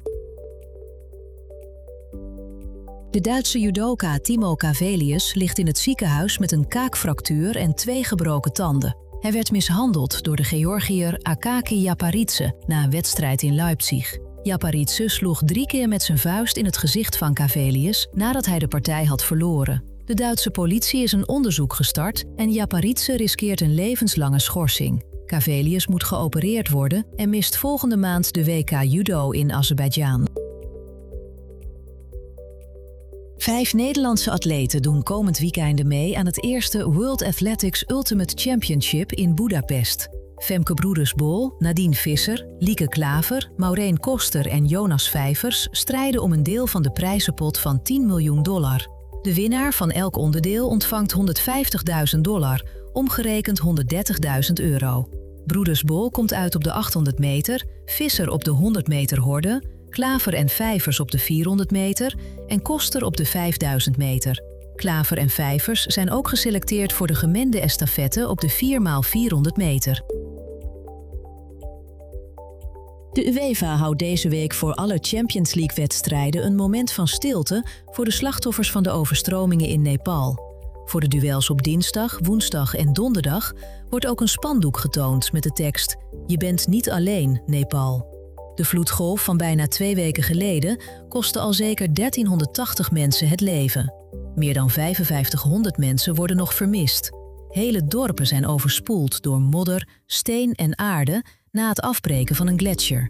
De Duitse judoka Timo Cavelius ligt in het ziekenhuis met een kaakfractuur en twee gebroken tanden. Hij werd mishandeld door de Georgiër Akaki Japaridze na een wedstrijd in Leipzig. Japaridze sloeg drie keer met zijn vuist in het gezicht van Cavelius nadat hij de partij had verloren. De Duitse politie is een onderzoek gestart en Japaridze riskeert een levenslange schorsing. Cavelius moet geopereerd worden en mist volgende maand de W K Judo in Azerbeidzjan. Vijf Nederlandse atleten doen komend weekende mee aan het eerste World Athletics Ultimate Championship in Budapest. Femke Broedersbol, Nadine Visser, Lieke Klaver, Maureen Koster en Jonas Vijvers strijden om een deel van de prijzenpot van tien miljoen dollar. De winnaar van elk onderdeel ontvangt honderdvijftigduizend dollar, omgerekend honderddertigduizend euro. Broedersbol komt uit op de achthonderd meter, Visser op de honderd meter horde, Klaver en Vijvers op de vierhonderd meter en Koster op de vijfduizend meter. Klaver en Vijvers zijn ook geselecteerd voor de gemengde estafette op de vier maal vierhonderd meter. De UEFA houdt deze week voor alle Champions League-wedstrijden een moment van stilte voor de slachtoffers van de overstromingen in Nepal. Voor de duels op dinsdag, woensdag en donderdag wordt ook een spandoek getoond met de tekst "Je bent niet alleen, Nepal". De vloedgolf van bijna twee weken geleden kostte al zeker dertienhonderdtachtig mensen het leven. Meer dan vijfenvijftighonderd mensen worden nog vermist. Hele dorpen zijn overspoeld door modder, steen en aarde na het afbreken van een gletsjer.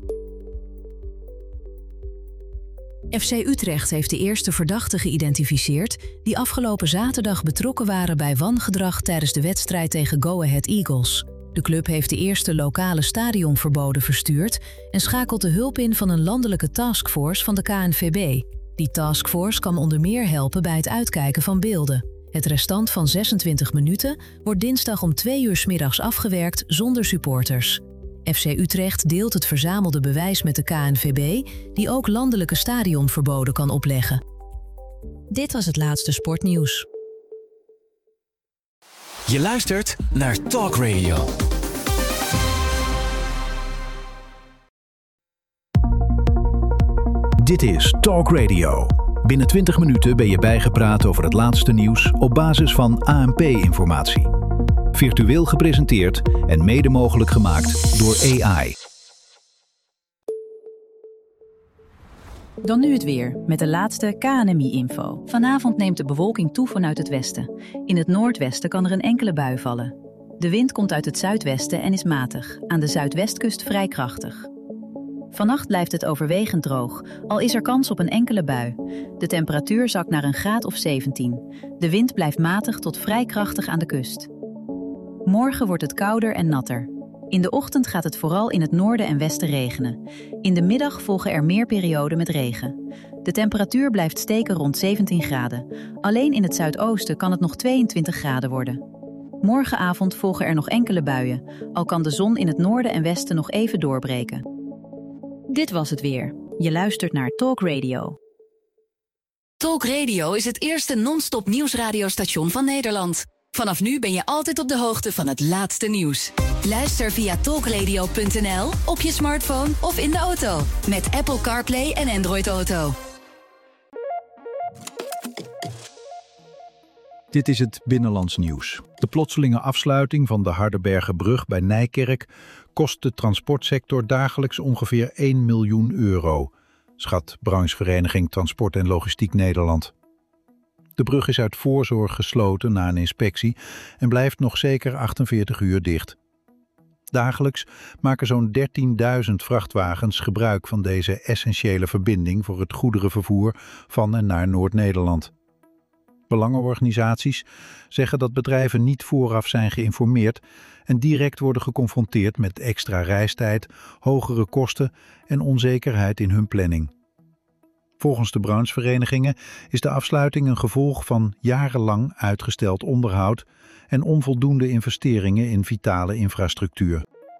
F C Utrecht heeft de eerste verdachten geïdentificeerd die afgelopen zaterdag betrokken waren bij wangedrag tijdens de wedstrijd tegen Go Ahead Eagles. De club heeft de eerste lokale stadionverboden verstuurd en schakelt de hulp in van een landelijke taskforce van de K N V B. Die taskforce kan onder meer helpen bij het uitkijken van beelden. Het restant van zesentwintig minuten wordt dinsdag om twee uur 's middags afgewerkt zonder supporters. F C Utrecht deelt het verzamelde bewijs met de K N V B, die ook landelijke stadionverboden kan opleggen. Dit was het laatste sportnieuws. Je luistert naar Talk Radio. Dit is Talk Radio. Binnen twintig minuten ben je bijgepraat over het laatste nieuws op basis van A N P-informatie. Virtueel gepresenteerd en mede mogelijk gemaakt door A I. Dan nu het weer, met de laatste K N M I-info. Vanavond neemt de bewolking toe vanuit het westen. In het noordwesten kan er een enkele bui vallen. De wind komt uit het zuidwesten en is matig, aan de zuidwestkust vrij krachtig. Vannacht blijft het overwegend droog, al is er kans op een enkele bui. De temperatuur zakt naar een graad of zeventien. De wind blijft matig tot vrij krachtig aan de kust. Morgen wordt het kouder en natter. In de ochtend gaat het vooral in het noorden en westen regenen. In de middag volgen er meer perioden met regen. De temperatuur blijft steken rond zeventien graden. Alleen in het zuidoosten kan het nog tweeëntwintig graden worden. Morgenavond volgen er nog enkele buien, al kan de zon in het noorden en westen nog even doorbreken. Dit was het weer. Je luistert naar Talk Radio. Talk Radio is het eerste non-stop nieuwsradiostation van Nederland. Vanaf nu ben je altijd op de hoogte van het laatste nieuws. Luister via talkradio punt n l, op je smartphone of in de auto. Met Apple CarPlay en Android Auto. Dit is het Binnenlands Nieuws. De plotselinge afsluiting van de Hardenbergerbrug bij Nijkerk kost de transportsector dagelijks ongeveer één miljoen euro, schat branchevereniging Transport en Logistiek Nederland. De brug is uit voorzorg gesloten na een inspectie en blijft nog zeker achtenveertig uur dicht. Dagelijks maken zo'n dertienduizend vrachtwagens gebruik van deze essentiële verbinding voor het goederenvervoer van en naar Noord-Nederland. Belangenorganisaties zeggen dat bedrijven niet vooraf zijn geïnformeerd en direct worden geconfronteerd met extra reistijd, hogere kosten en onzekerheid in hun planning. Volgens de brancheverenigingen is de afsluiting een gevolg van jarenlang uitgesteld onderhoud en onvoldoende investeringen in vitale infrastructuur.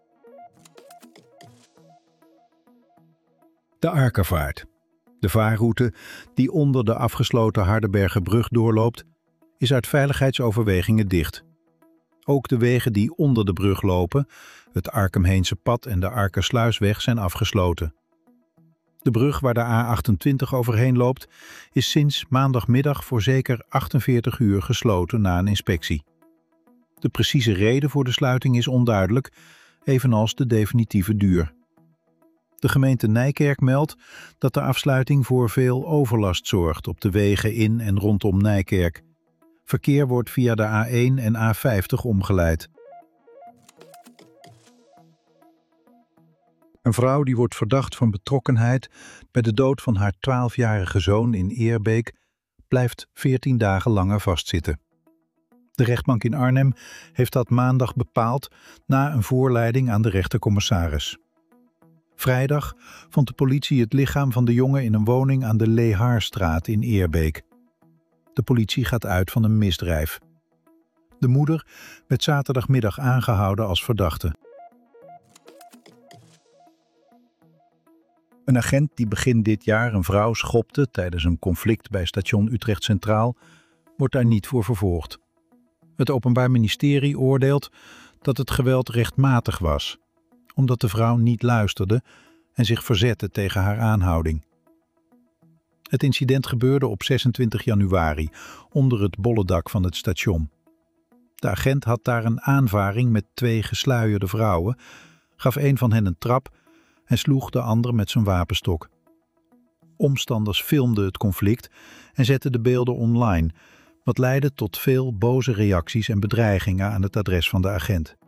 De Arkervaart. De vaarroute die onder de afgesloten Hardenbergerbrug doorloopt, is uit veiligheidsoverwegingen dicht. Ook de wegen die onder de brug lopen, het Arkham-Heense pad en de Arkersluisweg, zijn afgesloten. De brug waar de A achtentwintig overheen loopt, is sinds maandagmiddag voor zeker achtenveertig uur gesloten na een inspectie. De precieze reden voor de sluiting is onduidelijk, evenals de definitieve duur. De gemeente Nijkerk meldt dat de afsluiting voor veel overlast zorgt op de wegen in en rondom Nijkerk. Verkeer wordt via de A één en A vijftig omgeleid. Een vrouw die wordt verdacht van betrokkenheid bij de dood van haar twaalfjarige zoon in Eerbeek blijft veertien dagen langer vastzitten. De rechtbank in Arnhem heeft dat maandag bepaald na een voorleiding aan de rechtercommissaris. Vrijdag vond de politie het lichaam van de jongen in een woning aan de Lehaarstraat in Eerbeek. De politie gaat uit van een misdrijf. De moeder werd zaterdagmiddag aangehouden als verdachte. Een agent die begin dit jaar een vrouw schopte tijdens een conflict bij station Utrecht Centraal wordt daar niet voor vervolgd. Het Openbaar Ministerie oordeelt dat het geweld rechtmatig was, omdat de vrouw niet luisterde en zich verzette tegen haar aanhouding. Het incident gebeurde op zesentwintig januari onder het bollendak van het station. De agent had daar een aanvaring met twee gesluierde vrouwen, gaf een van hen een trap en sloeg de ander met zijn wapenstok. Omstanders filmden het conflict en zetten de beelden online, wat leidde tot veel boze reacties en bedreigingen aan het adres van de agent.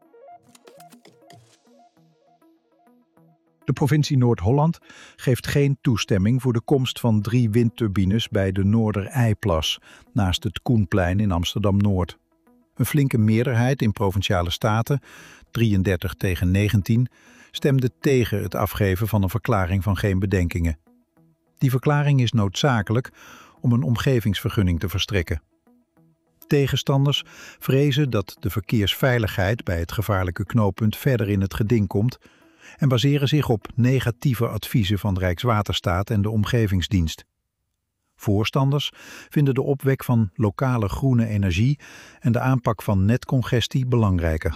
De provincie Noord-Holland geeft geen toestemming voor de komst van drie windturbines bij de Noordereiplas naast het Koenplein in Amsterdam-Noord. Een flinke meerderheid in Provinciale Staten, drieëndertig tegen negentien, stemde tegen het afgeven van een verklaring van geen bedenkingen. Die verklaring is noodzakelijk om een omgevingsvergunning te verstrekken. Tegenstanders vrezen dat de verkeersveiligheid bij het gevaarlijke knooppunt verder in het geding komt en baseren zich op negatieve adviezen van Rijkswaterstaat en de Omgevingsdienst. Voorstanders vinden de opwek van lokale groene energie en de aanpak van netcongestie belangrijker.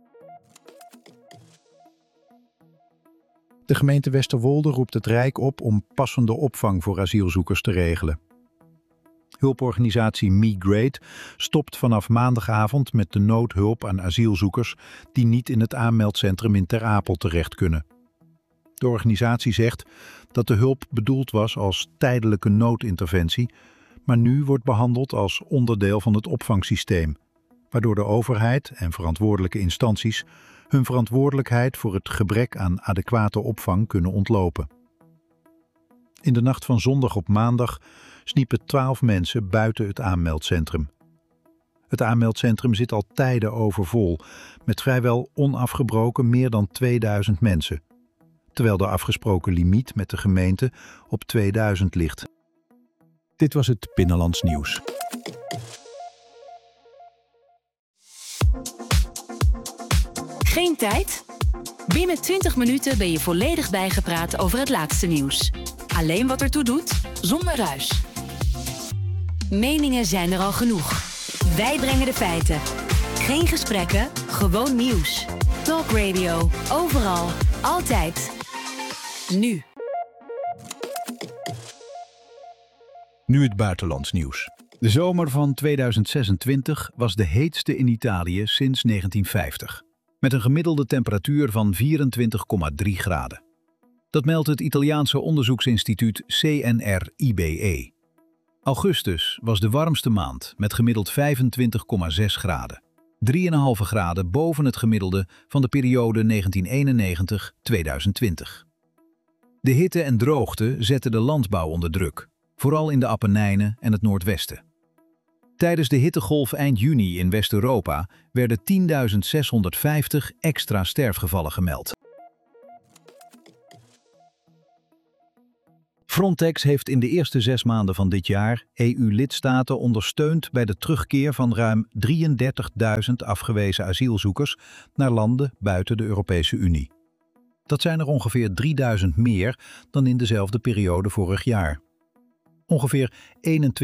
De gemeente Westerwolde roept het Rijk op om passende opvang voor asielzoekers te regelen. Hulporganisatie Migrate stopt vanaf maandagavond met de noodhulp aan asielzoekers die niet in het aanmeldcentrum in Ter Apel terecht kunnen. De organisatie zegt dat de hulp bedoeld was als tijdelijke noodinterventie, maar nu wordt behandeld als onderdeel van het opvangsysteem, waardoor de overheid en verantwoordelijke instanties hun verantwoordelijkheid voor het gebrek aan adequate opvang kunnen ontlopen. In de nacht van zondag op maandag sniepen twaalf mensen buiten het aanmeldcentrum. Het aanmeldcentrum zit al tijden overvol, met vrijwel onafgebroken meer dan tweeduizend mensen, terwijl de afgesproken limiet met de gemeente op tweeduizend ligt. Dit was het Binnenlands Nieuws. Geen tijd? Binnen twintig minuten ben je volledig bijgepraat over het laatste nieuws. Alleen wat ertoe doet, zonder ruis. Meningen zijn er al genoeg. Wij brengen de feiten. Geen gesprekken, gewoon nieuws. Talk Radio, overal, altijd. Nu. Nu het buitenlands nieuws. De zomer van tweeduizend zesentwintig was de heetste in Italië sinds negentien vijftig. Met een gemiddelde temperatuur van vierentwintig komma drie graden. Dat meldt het Italiaanse onderzoeksinstituut C N R I B E. Augustus was de warmste maand met gemiddeld vijfentwintig komma zes graden. drie komma vijf graden boven het gemiddelde van de periode negentien eenennegentig tot tweeduizend twintig. De hitte en droogte zetten de landbouw onder druk, vooral in de Appenijnen en het Noordwesten. Tijdens de hittegolf eind juni in West-Europa werden tienduizend zeshonderdvijftig extra sterfgevallen gemeld. Frontex heeft in de eerste zes maanden van dit jaar E U-lidstaten ondersteund bij de terugkeer van ruim drieëndertigduizend afgewezen asielzoekers naar landen buiten de Europese Unie. Dat zijn er ongeveer drieduizend meer dan in dezelfde periode vorig jaar. Ongeveer eenentwintig